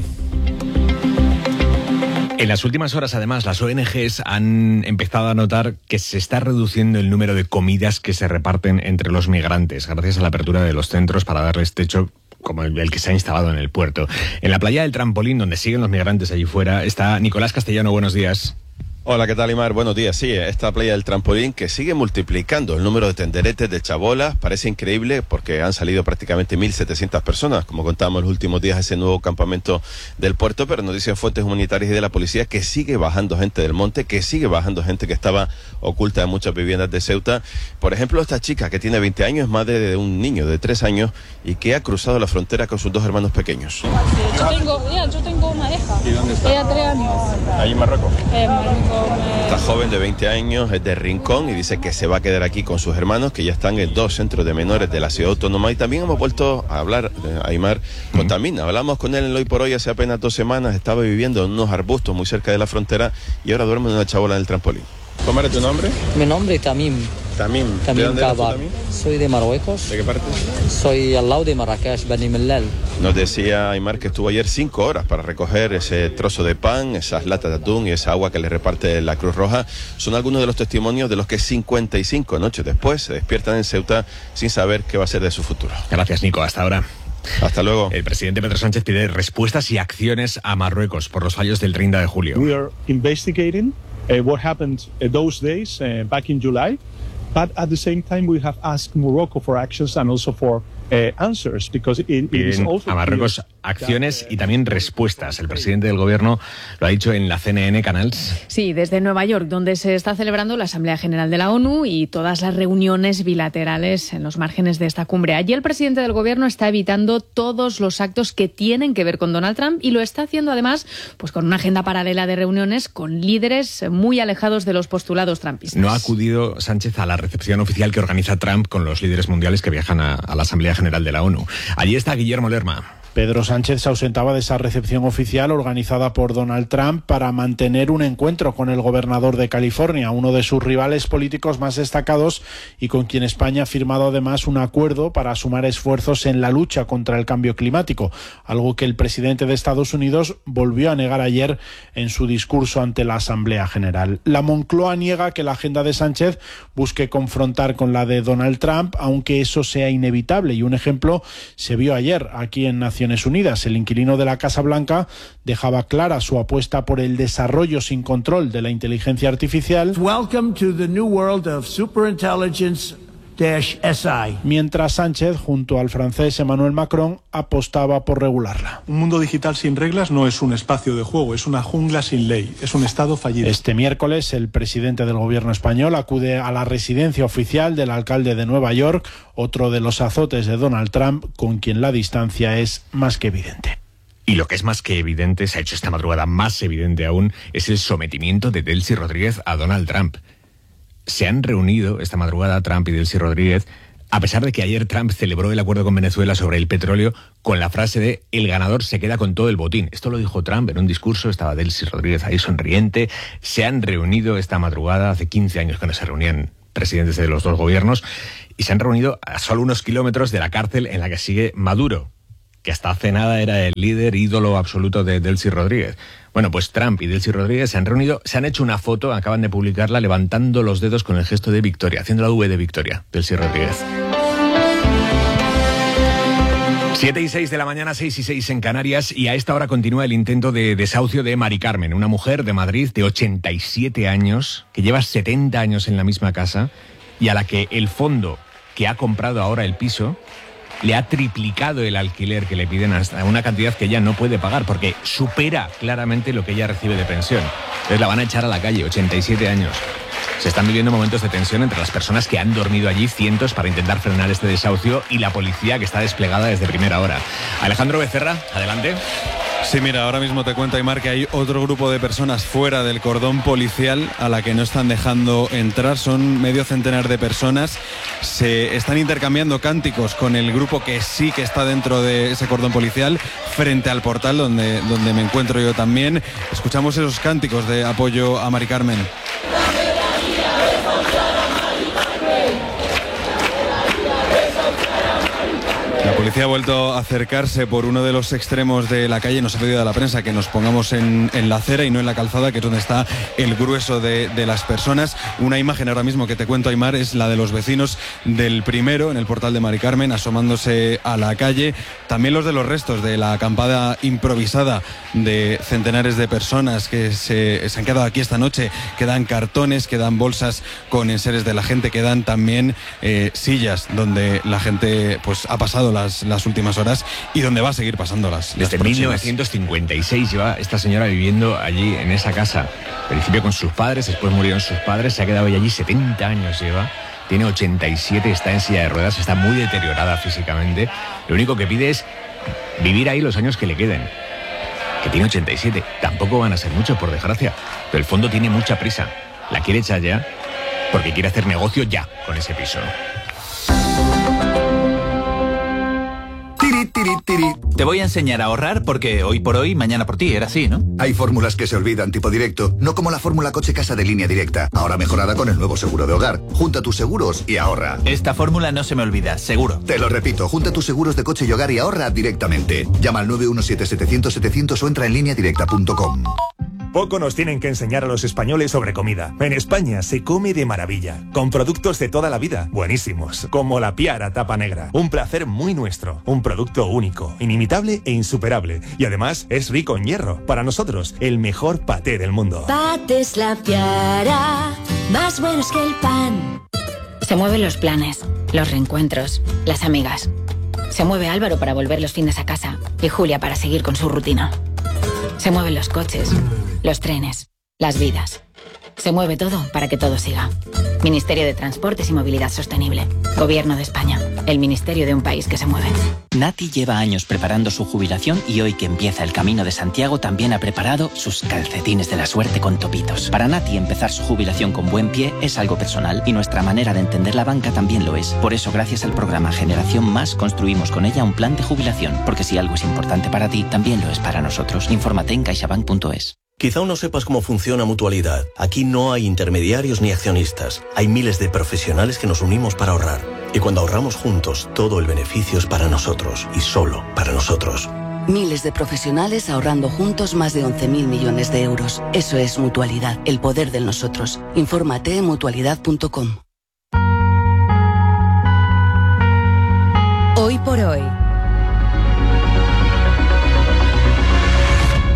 En las últimas horas, además, las O N Ges han empezado a notar que se está reduciendo el número de comidas que se reparten entre los migrantes, gracias a la apertura de los centros para darles techo como el, el que se ha instalado en el puerto. En la playa del Trampolín, donde siguen los migrantes allí fuera, está Nicolás Castellano. Buenos días. Hola, ¿qué tal, Aymar? Buenos días. Sí, esta playa del Trampolín que sigue multiplicando el número de tenderetes, de chabolas. Parece increíble porque han salido prácticamente mil setecientas personas, como contábamos los últimos días, ese nuevo campamento del puerto, pero nos dicen fuentes humanitarias y de la policía que sigue bajando gente del monte, que sigue bajando gente que estaba oculta en muchas viviendas de Ceuta. Por ejemplo, esta chica que tiene veinte años, es madre de un niño de tres años y que ha cruzado la frontera con sus dos hermanos pequeños. Yo tengo, ya, yo tengo una hija. ¿Y dónde está? Ella tres años. ¿Ahí en Marruecos? En Marruecos. Esta joven de veinte años es de Rincón y dice que se va a quedar aquí con sus hermanos, que ya están en dos centros de menores de la ciudad autónoma. Y también hemos vuelto a hablar, eh, Aymar, con Tamina. Hablamos con él en Hoy por Hoy hace apenas dos semanas. Estaba viviendo en unos arbustos muy cerca de la frontera y ahora duerme en una chabola en el trampolín. ¿Cómo era tu nombre? Mi nombre es Tamim. Tamim. Tamim ¿De dónde eres tú, Kabar. Tamim? Soy de Marruecos. ¿De qué parte? Soy al lado de Marrakech, Beni Mellal. Nos decía Aymar que estuvo ayer cinco horas para recoger ese trozo de pan, esas latas de atún y esa agua que le reparte la Cruz Roja. Son algunos de los testimonios de los que cincuenta y cinco noches después se despiertan en Ceuta sin saber qué va a ser de su futuro. Gracias, Nico. Hasta ahora. Hasta luego. El presidente Pedro Sánchez pide respuestas y acciones a Marruecos por los fallos del treinta de julio. We are investigating uh, what happened uh, those days uh, back in July, but at the same time we have asked Morocco for actions and also for uh, answers because it, it is also a Marruecos acciones y también respuestas. El presidente del gobierno lo ha dicho en la C N N Canals. Sí, desde Nueva York, donde se está celebrando la Asamblea General de la ONU y todas las reuniones bilaterales en los márgenes de esta cumbre. Allí el presidente del gobierno está evitando todos los actos que tienen que ver con Donald Trump y lo está haciendo además pues con una agenda paralela de reuniones con líderes muy alejados de los postulados trumpistas. No ha acudido Sánchez a la recepción oficial que organiza Trump con los líderes mundiales que viajan a, a la Asamblea General de la ONU. Allí está Guillermo Lerma. Pedro Sánchez se ausentaba de esa recepción oficial organizada por Donald Trump para mantener un encuentro con el gobernador de California, uno de sus rivales políticos más destacados y con quien España ha firmado además un acuerdo para sumar esfuerzos en la lucha contra el cambio climático, algo que el presidente de Estados Unidos volvió a negar ayer en su discurso ante la Asamblea General. La Moncloa niega que la agenda de Sánchez busque confrontar con la de Donald Trump, aunque eso sea inevitable, y un ejemplo se vio ayer aquí en Naciones Unidas. El inquilino de la Casa Blanca dejaba clara su apuesta por el desarrollo sin control de la inteligencia artificial. Welcome to the new world of superintelligence Mientras Sánchez, junto al francés Emmanuel Macron, apostaba por regularla. Un mundo digital sin reglas no es un espacio de juego, es una jungla sin ley, es un Estado fallido. Este miércoles, el presidente del gobierno español acude a la residencia oficial del alcalde de Nueva York, otro de los azotes de Donald Trump, con quien la distancia es más que evidente. Y lo que es más que evidente, se ha hecho esta madrugada más evidente aún, es el sometimiento de Delcy Rodríguez a Donald Trump. Se han reunido esta madrugada Trump y Delcy Rodríguez, a pesar de que ayer Trump celebró el acuerdo con Venezuela sobre el petróleo con la frase de el ganador se queda con todo el botín. Esto lo dijo Trump en un discurso, estaba Delcy Rodríguez ahí sonriente. Se han reunido esta madrugada, hace quince años que no se reunían presidentes de los dos gobiernos, y se han reunido a solo unos kilómetros de la cárcel en la que sigue Maduro, que hasta hace nada era el líder ídolo absoluto de Delcy Rodríguez. Bueno, pues Trump y Delcy Rodríguez se han reunido, se han hecho una foto, acaban de publicarla, levantando los dedos con el gesto de victoria, haciendo la V de victoria, Delcy Rodríguez. Siete y seis de la mañana, seis y seis en Canarias, y a esta hora continúa el intento de desahucio de Mari Carmen, una mujer de Madrid de ochenta y siete años, que lleva setenta años en la misma casa, y a la que el fondo que ha comprado ahora el piso le ha triplicado el alquiler que le piden hasta una cantidad que ella no puede pagar porque supera claramente lo que ella recibe de pensión. Entonces la van a echar a la calle, ochenta y siete años. Se están viviendo momentos de tensión entre las personas que han dormido allí, cientos, para intentar frenar este desahucio, y la policía que está desplegada desde primera hora. Alejandro Becerra, adelante. Sí, mira, ahora mismo te cuento, Aymar, que hay otro grupo de personas fuera del cordón policial a la que no están dejando entrar. Son medio centenar de personas. Se están intercambiando cánticos con el grupo que sí que está dentro de ese cordón policial, frente al portal donde, donde me encuentro yo también. Escuchamos esos cánticos de apoyo a Mari Carmen. La policía ha vuelto a acercarse por uno de los extremos de la calle. Nos ha pedido a la prensa que nos pongamos en, en la acera y no en la calzada, que es donde está el grueso de, de las personas. Una imagen ahora mismo que te cuento, Aymar, es la de los vecinos del primero, en el portal de Mari Carmen, asomándose a la calle. También los de los restos de la acampada improvisada de centenares de personas que se, se han quedado aquí esta noche. Quedan cartones, quedan bolsas con enseres de la gente, quedan también eh, sillas donde la gente pues ha pasado Las, las últimas horas y donde va a seguir pasando las, las Desde mil novecientos cincuenta y seis lleva esta señora viviendo allí en esa casa. Al principio con sus padres, después murieron sus padres, se ha quedado allí setenta años lleva. Tiene ochenta y siete, está en silla de ruedas, está muy deteriorada físicamente. Lo único que pide es vivir ahí los años que le queden. Que tiene ochenta y siete, tampoco van a ser muchos, por desgracia. Pero el fondo tiene mucha prisa. La quiere echar ya porque quiere hacer negocio ya con ese piso. Tiri, tiri. Te voy a enseñar a ahorrar porque hoy por hoy, mañana por ti, era así, ¿no? Hay fórmulas que se olvidan, tipo directo, no como la fórmula coche-casa de Línea Directa, ahora mejorada con el nuevo seguro de hogar. Junta tus seguros y ahorra. Esta fórmula no se me olvida, seguro. Te lo repito, junta tus seguros de coche y hogar y ahorra directamente. Llama al nueve uno siete, setecientos, setecientos o entra en línea directa punto com. Poco nos tienen que enseñar a los españoles sobre comida. En España se come de maravilla, con productos de toda la vida, buenísimos, como la Piara Tapa Negra. Un placer muy nuestro, un producto único, inimitable e insuperable. Y además es rico en hierro. Para nosotros, el mejor paté del mundo. Patés La Piara, más buenos que el pan. Se mueven los planes, los reencuentros, las amigas. Se mueve Álvaro para volver los fines a casa y Julia para seguir con su rutina. Se mueven los coches, los trenes, las vidas. Se mueve todo para que todo siga. Ministerio de Transportes y Movilidad Sostenible. Gobierno de España. El ministerio de un país que se mueve. Nati lleva años preparando su jubilación y hoy que empieza el Camino de Santiago también ha preparado sus calcetines de la suerte con topitos. Para Nati empezar su jubilación con buen pie es algo personal y nuestra manera de entender la banca también lo es. Por eso gracias al programa Generación Más construimos con ella un plan de jubilación. Porque si algo es importante para ti, también lo es para nosotros. Infórmate en caixabank punto es. Quizá aún no sepas cómo funciona Mutualidad. Aquí no hay intermediarios ni accionistas. Hay miles de profesionales que nos unimos para ahorrar. Y cuando ahorramos juntos, todo el beneficio es para nosotros y solo para nosotros. Miles de profesionales ahorrando juntos más de once mil millones de euros. Eso es Mutualidad, el poder del nosotros. Infórmate en mutualidad punto com. Hoy por hoy.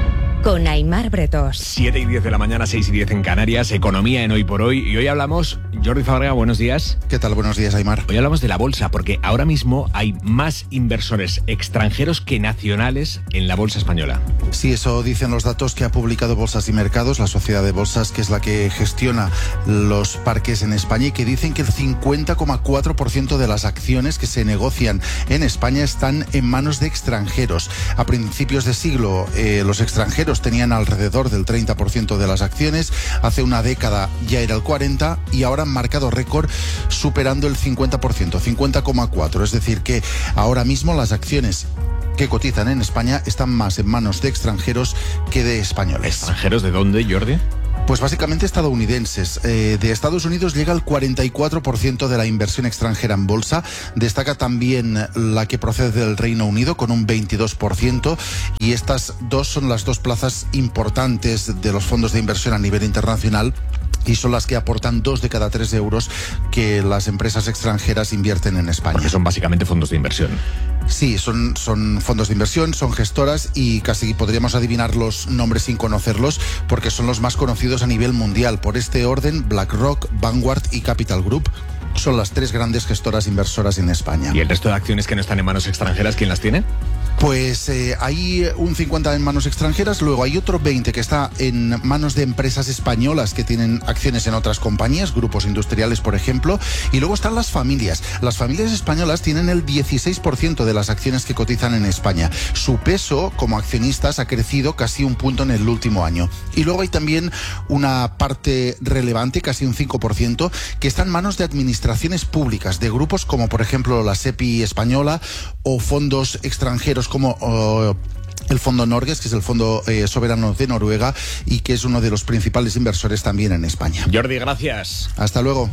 con Aimar Bretos. siete y diez de la mañana, seis y diez en Canarias, economía en Hoy por Hoy. Y hoy hablamos, Jordi Fábrega, buenos días. ¿Qué tal? Buenos días, Aimar. Hoy hablamos de la bolsa, porque ahora mismo hay más inversores extranjeros que nacionales en la bolsa española. Sí, eso dicen los datos que ha publicado Bolsas y Mercados, la sociedad de bolsas, que es la que gestiona los parques en España, y que dicen que el cincuenta coma cuatro por ciento de las acciones que se negocian en España están en manos de extranjeros. A principios de siglo, eh, los extranjeros tenían alrededor del treinta por ciento de las acciones, hace una década ya era el cuarenta por ciento y ahora han marcado récord superando el cincuenta por ciento, cincuenta coma cuatro por ciento. Es decir, que ahora mismo las acciones que cotizan en España están más en manos de extranjeros que de españoles. ¿Extranjeros de dónde, Jordi? Pues básicamente estadounidenses. Eh, de Estados Unidos llega el cuarenta y cuatro por ciento de la inversión extranjera en bolsa. Destaca también la que procede del Reino Unido con un veintidós por ciento, y estas dos son las dos plazas importantes de los fondos de inversión a nivel internacional, y son las que aportan dos de cada tres euros que las empresas extranjeras invierten en España. Porque son básicamente fondos de inversión. Sí, son, son fondos de inversión, son gestoras, y casi podríamos adivinar los nombres sin conocerlos, porque son los más conocidos a nivel mundial. Por este orden, BlackRock, Vanguard y Capital Group son las tres grandes gestoras inversoras en España. ¿Y el resto de acciones que no están en manos extranjeras, quién las tiene? Pues eh, hay un cincuenta en manos extranjeras, luego hay otro veinte que está en manos de empresas españolas que tienen acciones en otras compañías, grupos industriales, por ejemplo, y luego están las familias. Las familias españolas tienen el dieciséis por ciento de las acciones que cotizan en España. Su peso como accionistas ha crecido casi un punto en el último año. Y luego hay también una parte relevante, casi un cinco por ciento, que está en manos de administraciones públicas, de grupos como por ejemplo la SEPI española, o fondos extranjeros como uh, el Fondo Norges, que es el Fondo eh, Soberano de Noruega, y que es uno de los principales inversores también en España. Jordi, gracias. Hasta luego.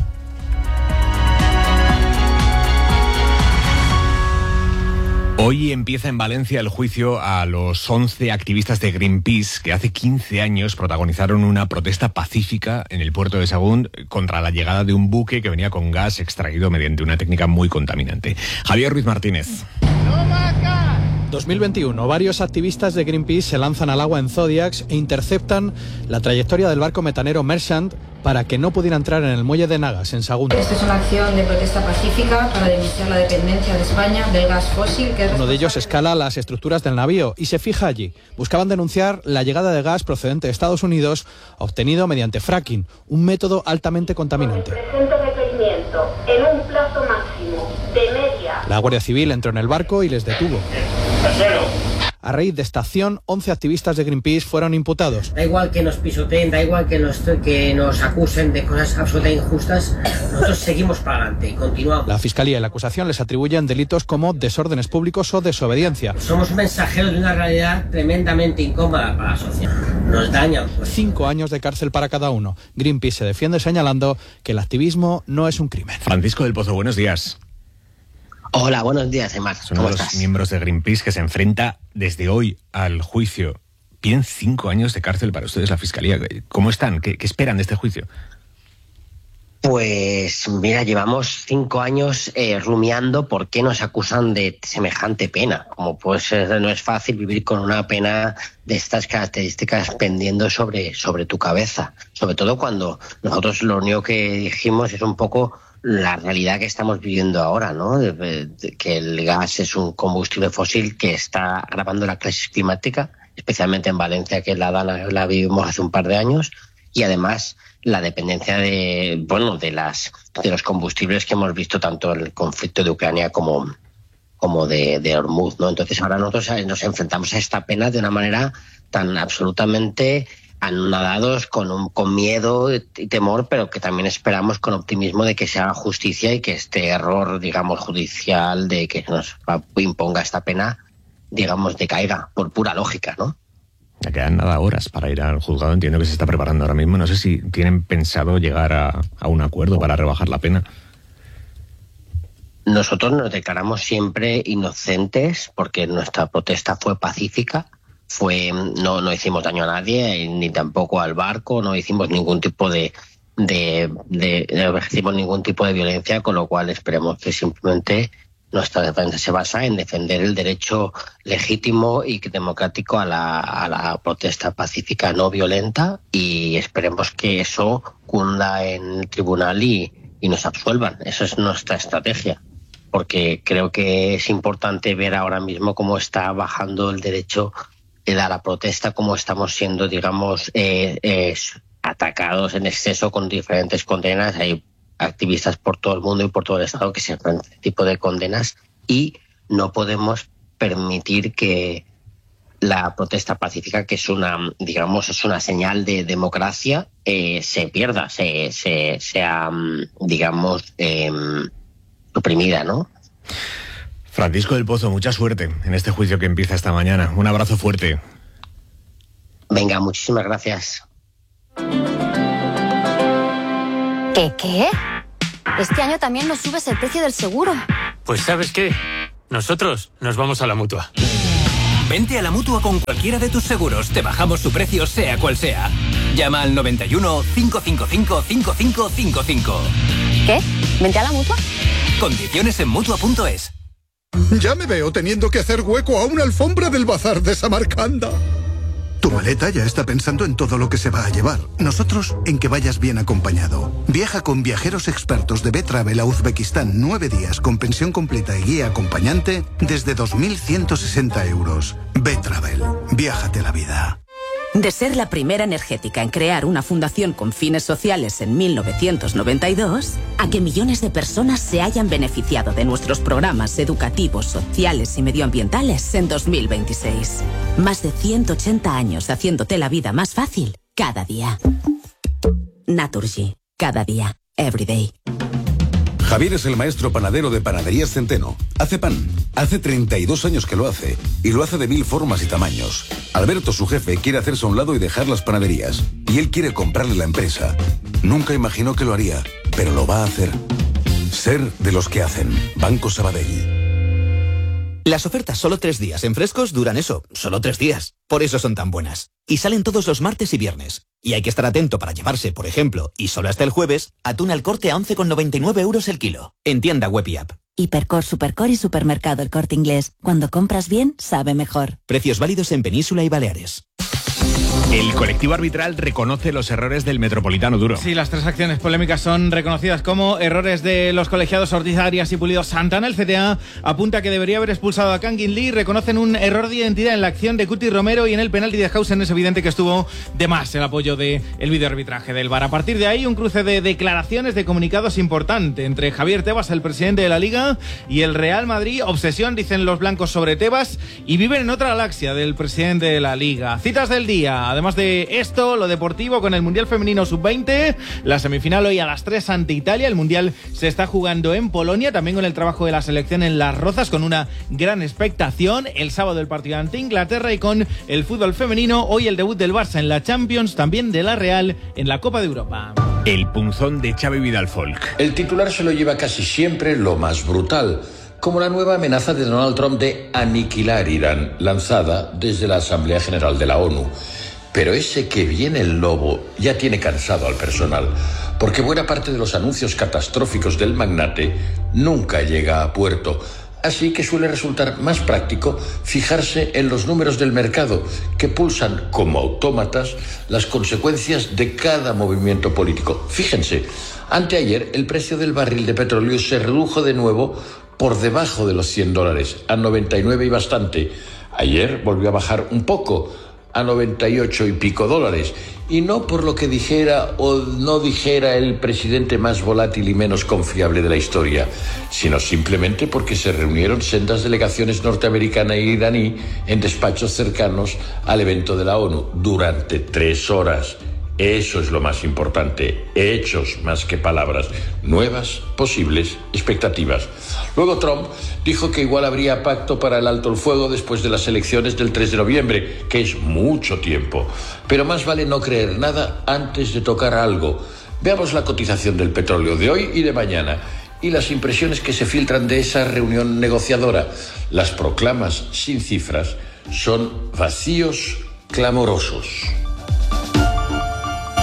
Hoy empieza en Valencia el juicio a los once activistas de Greenpeace que hace quince años protagonizaron una protesta pacífica en el puerto de Sagunt contra la llegada de un buque que venía con gas extraído mediante una técnica muy contaminante. Javier Ruiz Martínez. dos mil veintiuno, varios activistas de Greenpeace se lanzan al agua en Zodiacs e interceptan la trayectoria del barco metanero Merchant para que no pudiera entrar en el muelle de Nagas, en Sagunto. Esta es una acción de protesta pacífica para denunciar la dependencia de España del gas fósil. Que es Uno de ellos escala las estructuras del navío y se fija allí. Buscaban denunciar la llegada de gas procedente de Estados Unidos, obtenido mediante fracking, un método altamente contaminante. Presente requerimiento en un plazo máximo de media. La Guardia Civil entró en el barco y les detuvo. A raíz de esta acción, once activistas de Greenpeace fueron imputados. Da igual que nos pisoteen, da igual que nos, que nos acusen de cosas absolutamente injustas, nosotros seguimos para adelante y continuamos. La Fiscalía y la acusación les atribuyen delitos como desórdenes públicos o desobediencia. Somos mensajeros de una realidad tremendamente incómoda para la sociedad. Nos dañan. Pues. Cinco años de cárcel para cada uno. Greenpeace se defiende señalando que el activismo no es un crimen. Francisco del Pozo, buenos días. Hola, buenos días, Emar. Son uno de los miembros de Greenpeace que se enfrenta desde hoy al juicio. Piden cinco años de cárcel para ustedes, la Fiscalía. ¿Cómo están? ¿Qué, qué esperan de este juicio? Pues mira, llevamos cinco años eh, rumiando por qué nos acusan de semejante pena. Como pues no es fácil vivir con una pena de estas características pendiendo sobre, sobre tu cabeza. Sobre todo cuando nosotros lo único que dijimos es un poco la realidad que estamos viviendo ahora, ¿no? De, de, que el gas es un combustible fósil que está agravando la crisis climática, especialmente en Valencia, que la, la vivimos hace un par de años, y además la dependencia de, bueno, de las de los combustibles que hemos visto tanto en el conflicto de Ucrania como, como de, de Hormuz, ¿no? Entonces ahora nosotros nos enfrentamos a esta pena de una manera tan absolutamente anonadados, con, un, con miedo y temor, pero que también esperamos con optimismo de que se haga justicia y que este error, digamos, judicial de que nos imponga esta pena, digamos, decaiga por pura lógica, ¿no? Ya quedan nada horas para ir al juzgado, entiendo que se está preparando ahora mismo. No sé si tienen pensado llegar a, a un acuerdo para rebajar la pena. Nosotros nos declaramos siempre inocentes porque nuestra protesta fue pacífica. Fue no no hicimos daño a nadie, ni tampoco al barco, no hicimos ningún tipo de de, de no ejercimos ningún tipo de violencia, con lo cual esperemos que simplemente nuestra defensa se basa en defender el derecho legítimo y democrático a la, a la protesta pacífica no violenta, y esperemos que eso cunda en el tribunal y, y nos absuelvan. Esa es nuestra estrategia, porque creo que es importante ver ahora mismo cómo está bajando el derecho a la protesta, cómo estamos siendo, digamos, eh, eh, atacados en exceso con diferentes condenas. Hay activistas por todo el mundo y por todo el Estado que se enfrentan a este tipo de condenas, y no podemos permitir que la protesta pacífica, que es una, digamos, es una señal de democracia, eh, se pierda, se, se sea, digamos, eh, suprimida, ¿no? Francisco del Pozo, mucha suerte en este juicio que empieza esta mañana. Un abrazo fuerte. Venga, muchísimas gracias. ¿Qué qué? Este año también nos subes el precio del seguro. Pues ¿sabes qué? Nosotros nos vamos a la Mutua. Vente a la Mutua con cualquiera de tus seguros. Te bajamos su precio sea cual sea. Llama al noventa y uno, cinco cinco cinco, cinco cinco cinco cinco. ¿Qué? ¿Vente a la Mutua? Condiciones en Mutua punto es. Ya me veo teniendo que hacer hueco a una alfombra del bazar de Samarcanda. Tu maleta ya está pensando en todo lo que se va a llevar. Nosotros en que vayas bien acompañado. Viaja con viajeros expertos de B-Travel a Uzbekistán nueve días con pensión completa y guía acompañante desde dos mil ciento sesenta euros. B-Travel. Viájate la vida. De ser la primera energética en crear una fundación con fines sociales en mil novecientos noventa y dos, a que millones de personas se hayan beneficiado de nuestros programas educativos, sociales y medioambientales en dos mil veintiséis. Más de ciento ochenta años haciéndote la vida más fácil cada día. Naturgy. Cada día. Every day. Javier es el maestro panadero de Panaderías Centeno. Hace pan. Hace treinta y dos años que lo hace. Y lo hace de mil formas y tamaños. Alberto, su jefe, quiere hacerse a un lado y dejar las panaderías. Y él quiere comprarle la empresa. Nunca imaginó que lo haría, pero lo va a hacer. Ser de los que hacen. Banco Sabadell. Las ofertas solo tres días en Frescos duran eso, solo tres días. Por eso son tan buenas. Y salen todos los martes y viernes. Y hay que estar atento para llevarse, por ejemplo, y solo hasta el jueves, atún al Corte a once con noventa y nueve euros el kilo. En tienda web y app. Hipercor, Supercor y Supermercado El Corte Inglés. Cuando compras bien, sabe mejor. Precios válidos en Península y Baleares. El colectivo arbitral reconoce los errores del Metropolitano Duro. Sí, las tres acciones polémicas son reconocidas como errores de los colegiados Ortiz Arias y Pulido Santana. El C T A apunta que debería haber expulsado a Kangin Lee. Reconocen un error de identidad en la acción de Cuti Romero, y en el penalti de Hausen es evidente que estuvo de más el apoyo del videoarbitraje del V A R. A partir de ahí, un cruce de declaraciones, de comunicados importante entre Javier Tebas, el presidente de la Liga, y el Real Madrid. Obsesión, dicen los blancos, sobre Tebas, y viven en otra galaxia del presidente de la Liga. Citas del día. Además de esto, lo deportivo con el Mundial Femenino sub veinte, la semifinal hoy a las tres ante Italia. El Mundial se está jugando en Polonia, también con el trabajo de la selección en Las Rozas, con una gran expectación. El sábado el partido ante Inglaterra, y con el fútbol femenino, hoy el debut del Barça en la Champions, también de la Real en la Copa de Europa. El punzón de Xavi Vidal Folk. El titular se lo lleva casi siempre lo más brutal, como la nueva amenaza de Donald Trump de aniquilar Irán, lanzada desde la Asamblea General de la ONU. Pero ese que viene el lobo ya tiene cansado al personal, porque buena parte de los anuncios catastróficos del magnate nunca llega a puerto. Así que suele resultar más práctico fijarse en los números del mercado, que pulsan como autómatas las consecuencias de cada movimiento político. Fíjense, anteayer el precio del barril de petróleo se redujo de nuevo por debajo de los cien dólares, a noventa y nueve y bastante. Ayer volvió a bajar un poco, a noventa y ocho y pico dólares, y no por lo que dijera o no dijera el presidente más volátil y menos confiable de la historia, sino simplemente porque se reunieron sendas delegaciones norteamericana e iraní en despachos cercanos al evento de la ONU durante tres horas. Eso es lo más importante, hechos más que palabras, nuevas, posibles expectativas. Luego Trump dijo que igual habría pacto para el alto el fuego después de las elecciones del tres de noviembre, que es mucho tiempo. Pero más vale no creer nada antes de tocar algo. Veamos la cotización del petróleo de hoy y de mañana, y las impresiones que se filtran de esa reunión negociadora. Las proclamas sin cifras son vacíos clamorosos.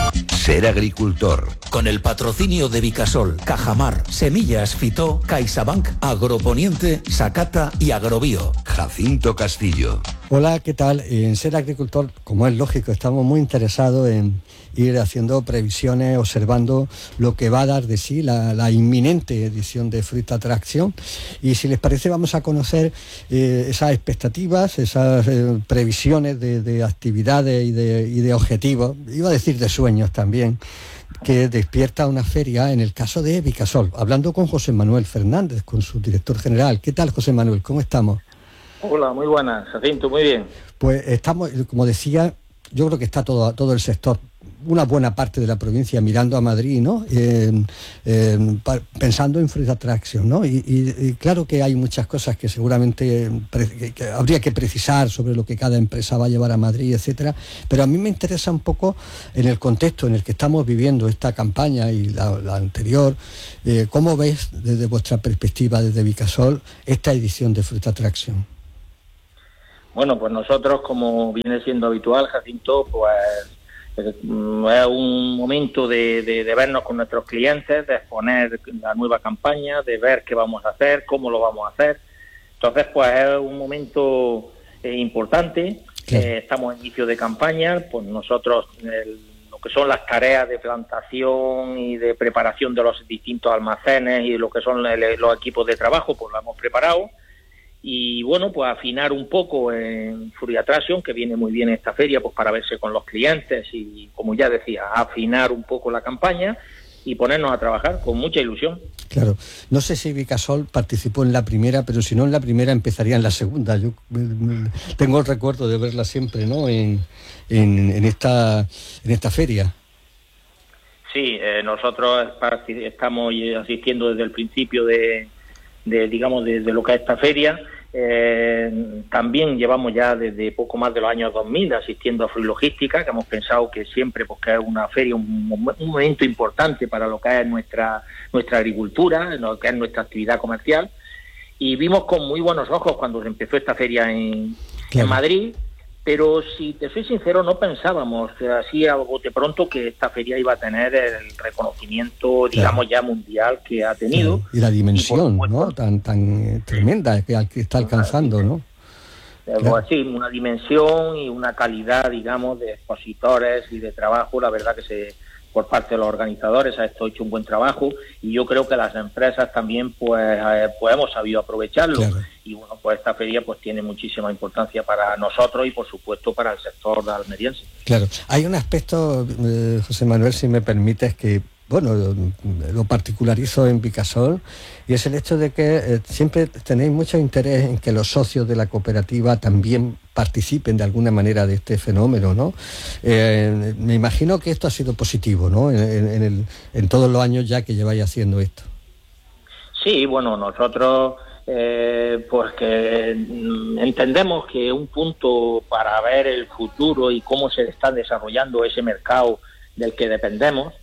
Ser agricultor. Con el patrocinio de Vicasol, Cajamar, Semillas Fitó, CaixaBank, Agroponiente, Sacata y Agrobio. Jacinto Castillo. Hola, ¿qué tal? En Ser Agricultor, como es lógico, estamos muy interesados en ir haciendo previsiones, observando lo que va a dar de sí la, la inminente edición de Fruit Attraction. Y si les parece, vamos a conocer eh, esas expectativas, esas eh, previsiones de, de actividades y de, y de objetivos, iba a decir de sueños también, que despierta una feria en el caso de Vicasol. Hablando con José Manuel Fernández, con su director general. ¿Qué tal, José Manuel? ¿Cómo estamos? Hola, muy buenas, Jacinto, muy bien. Pues estamos, como decía, yo creo que está todo, todo el sector, una buena parte de la provincia mirando a Madrid, ¿no? Eh, eh, pa, pensando en Fruit Attraction, ¿no? Y, y, y claro que hay muchas cosas que seguramente pre, que, que habría que precisar sobre lo que cada empresa va a llevar a Madrid, etcétera. Pero a mí me interesa un poco en el contexto en el que estamos viviendo esta campaña y la, la anterior. Eh, ¿Cómo ves desde vuestra perspectiva, desde Vicasol, esta edición de Fruit Attraction? Bueno, pues nosotros, como viene siendo habitual, Jacinto, pues es un momento de, de, de vernos con nuestros clientes, de exponer la nueva campaña, de ver qué vamos a hacer, cómo lo vamos a hacer. Entonces, pues es un momento eh, importante. Claro. Eh, estamos en inicio de campaña, pues nosotros el, lo que son las tareas de plantación y de preparación de los distintos almacenes y lo que son el, los equipos de trabajo, pues lo hemos preparado. Y bueno, pues afinar un poco en Fruit Attraction, que viene muy bien esta feria, pues para verse con los clientes y, como ya decía, afinar un poco la campaña y ponernos a trabajar con mucha ilusión. Claro, no sé si Vicasol participó en la primera, pero si no en la primera empezaría en la segunda. Yo tengo el recuerdo de verla siempre, ¿no? En, en, en esta en esta feria. Sí, eh, nosotros estamos asistiendo desde el principio de de digamos de, de lo que es esta feria. Eh, también llevamos ya desde poco más de los años dos mil asistiendo a Fruit Logística, que hemos pensado que siempre pues que es una feria, un, un momento importante para lo que es nuestra nuestra agricultura, lo que es nuestra actividad comercial, y vimos con muy buenos ojos cuando empezó esta feria en, claro. en Madrid. Pero si te soy sincero, no pensábamos así a bote pronto que esta feria iba a tener el reconocimiento, digamos, claro. ya mundial que ha tenido. Claro. Y la dimensión, y ¿no? Tan tan tremenda que está alcanzando, ¿no? Claro. Así, una dimensión y una calidad, digamos, de expositores y de trabajo, la verdad que se por parte de los organizadores ha esto hecho un buen trabajo, y yo creo que las empresas también pues, eh, pues hemos sabido aprovecharlo. Claro. Y bueno, pues esta feria pues tiene muchísima importancia para nosotros y por supuesto para el sector almeriense. Claro, hay un aspecto, eh, José Manuel, si me permites, que bueno, lo, lo particularizo en Vicasol, y es el hecho de que eh, siempre tenéis mucho interés en que los socios de la cooperativa también participen de alguna manera de este fenómeno, ¿no? Eh, me imagino que esto ha sido positivo, ¿no? En, en, el, en todos los años ya que lleváis haciendo esto. Sí, bueno, nosotros eh, pues que entendemos que un punto para ver el futuro y cómo se está desarrollando ese mercado del que dependemos,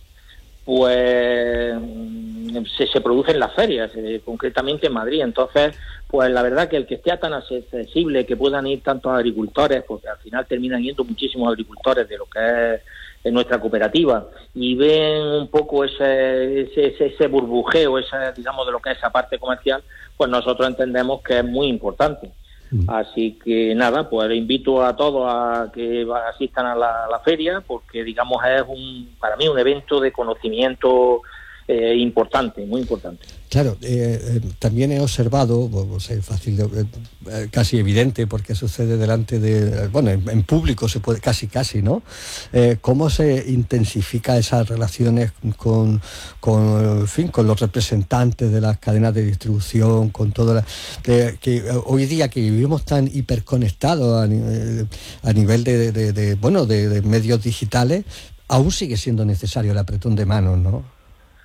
pues se, se producen las ferias, eh, concretamente en Madrid. Entonces, pues la verdad que el que esté tan accesible, que puedan ir tantos agricultores, porque al final terminan yendo muchísimos agricultores de lo que es, es nuestra cooperativa, y ven un poco ese, ese, ese, ese burbujeo, esa, digamos, de lo que es esa parte comercial, pues nosotros entendemos que es muy importante. Así que nada, pues invito a todos a que asistan a la, a la feria, porque digamos es un para mí un evento de conocimiento eh, importante, muy importante. Claro, eh, eh, también he observado, pues, es fácil, eh, casi evidente, porque sucede delante de, bueno, en, en público se puede, casi casi, ¿no? Eh, cómo se intensifica esas relaciones con, con, en fin, con los representantes de las cadenas de distribución, con todo la, que, que hoy día que vivimos tan hiperconectados a, a nivel de, de, de bueno, de, de medios digitales, aún sigue siendo necesario el apretón de manos, ¿no?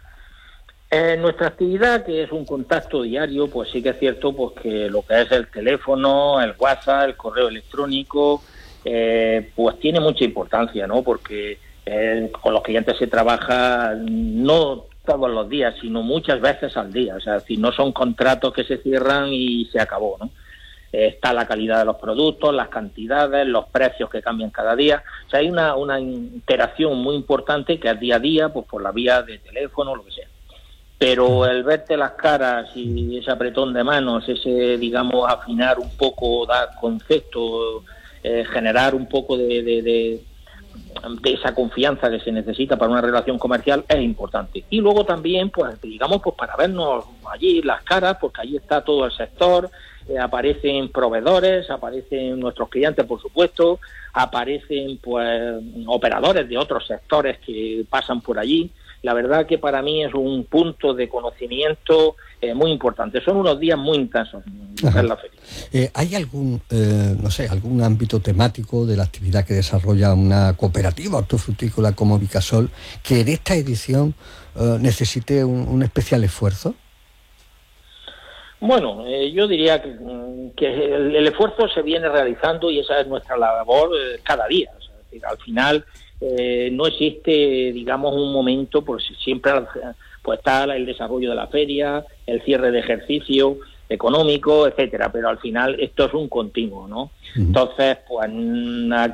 En nuestra actividad, que es un contacto diario, pues sí que es cierto pues que lo que es el teléfono, el WhatsApp, el correo electrónico, eh, pues tiene mucha importancia, ¿no? Porque eh, con los clientes se trabaja no todos los días, sino muchas veces al día. O sea, si no son contratos que se cierran y se acabó, ¿no? Está la calidad de los productos, las cantidades, los precios que cambian cada día. O sea, hay una, una interacción muy importante que es día a día, pues por la vía de teléfono, lo que sea. Pero el verte las caras y ese apretón de manos, ese, digamos, afinar un poco, dar concepto, eh, generar un poco de, de, de, de esa confianza que se necesita para una relación comercial es importante. Y luego también, pues digamos, pues para vernos allí las caras, porque allí está todo el sector, eh, aparecen proveedores, aparecen nuestros clientes, por supuesto, aparecen pues operadores de otros sectores que pasan por allí. La verdad que para mí es un punto de conocimiento eh, muy importante. Son unos días muy intensos en la feria. Eh, ¿Hay algún, eh, no sé, algún ámbito temático de la actividad que desarrolla una cooperativa hortofrutícola como Vicasol que en esta edición eh, necesite un, un especial esfuerzo? Bueno, eh, yo diría que, que el, el esfuerzo se viene realizando y esa es nuestra labor eh, cada día. O sea, es decir, al final eh, no existe, digamos, un momento, pues siempre pues está el desarrollo de la feria, el cierre de ejercicio económico, etcétera, pero al final esto es un continuo, ¿no? Uh-huh. Entonces, pues aquí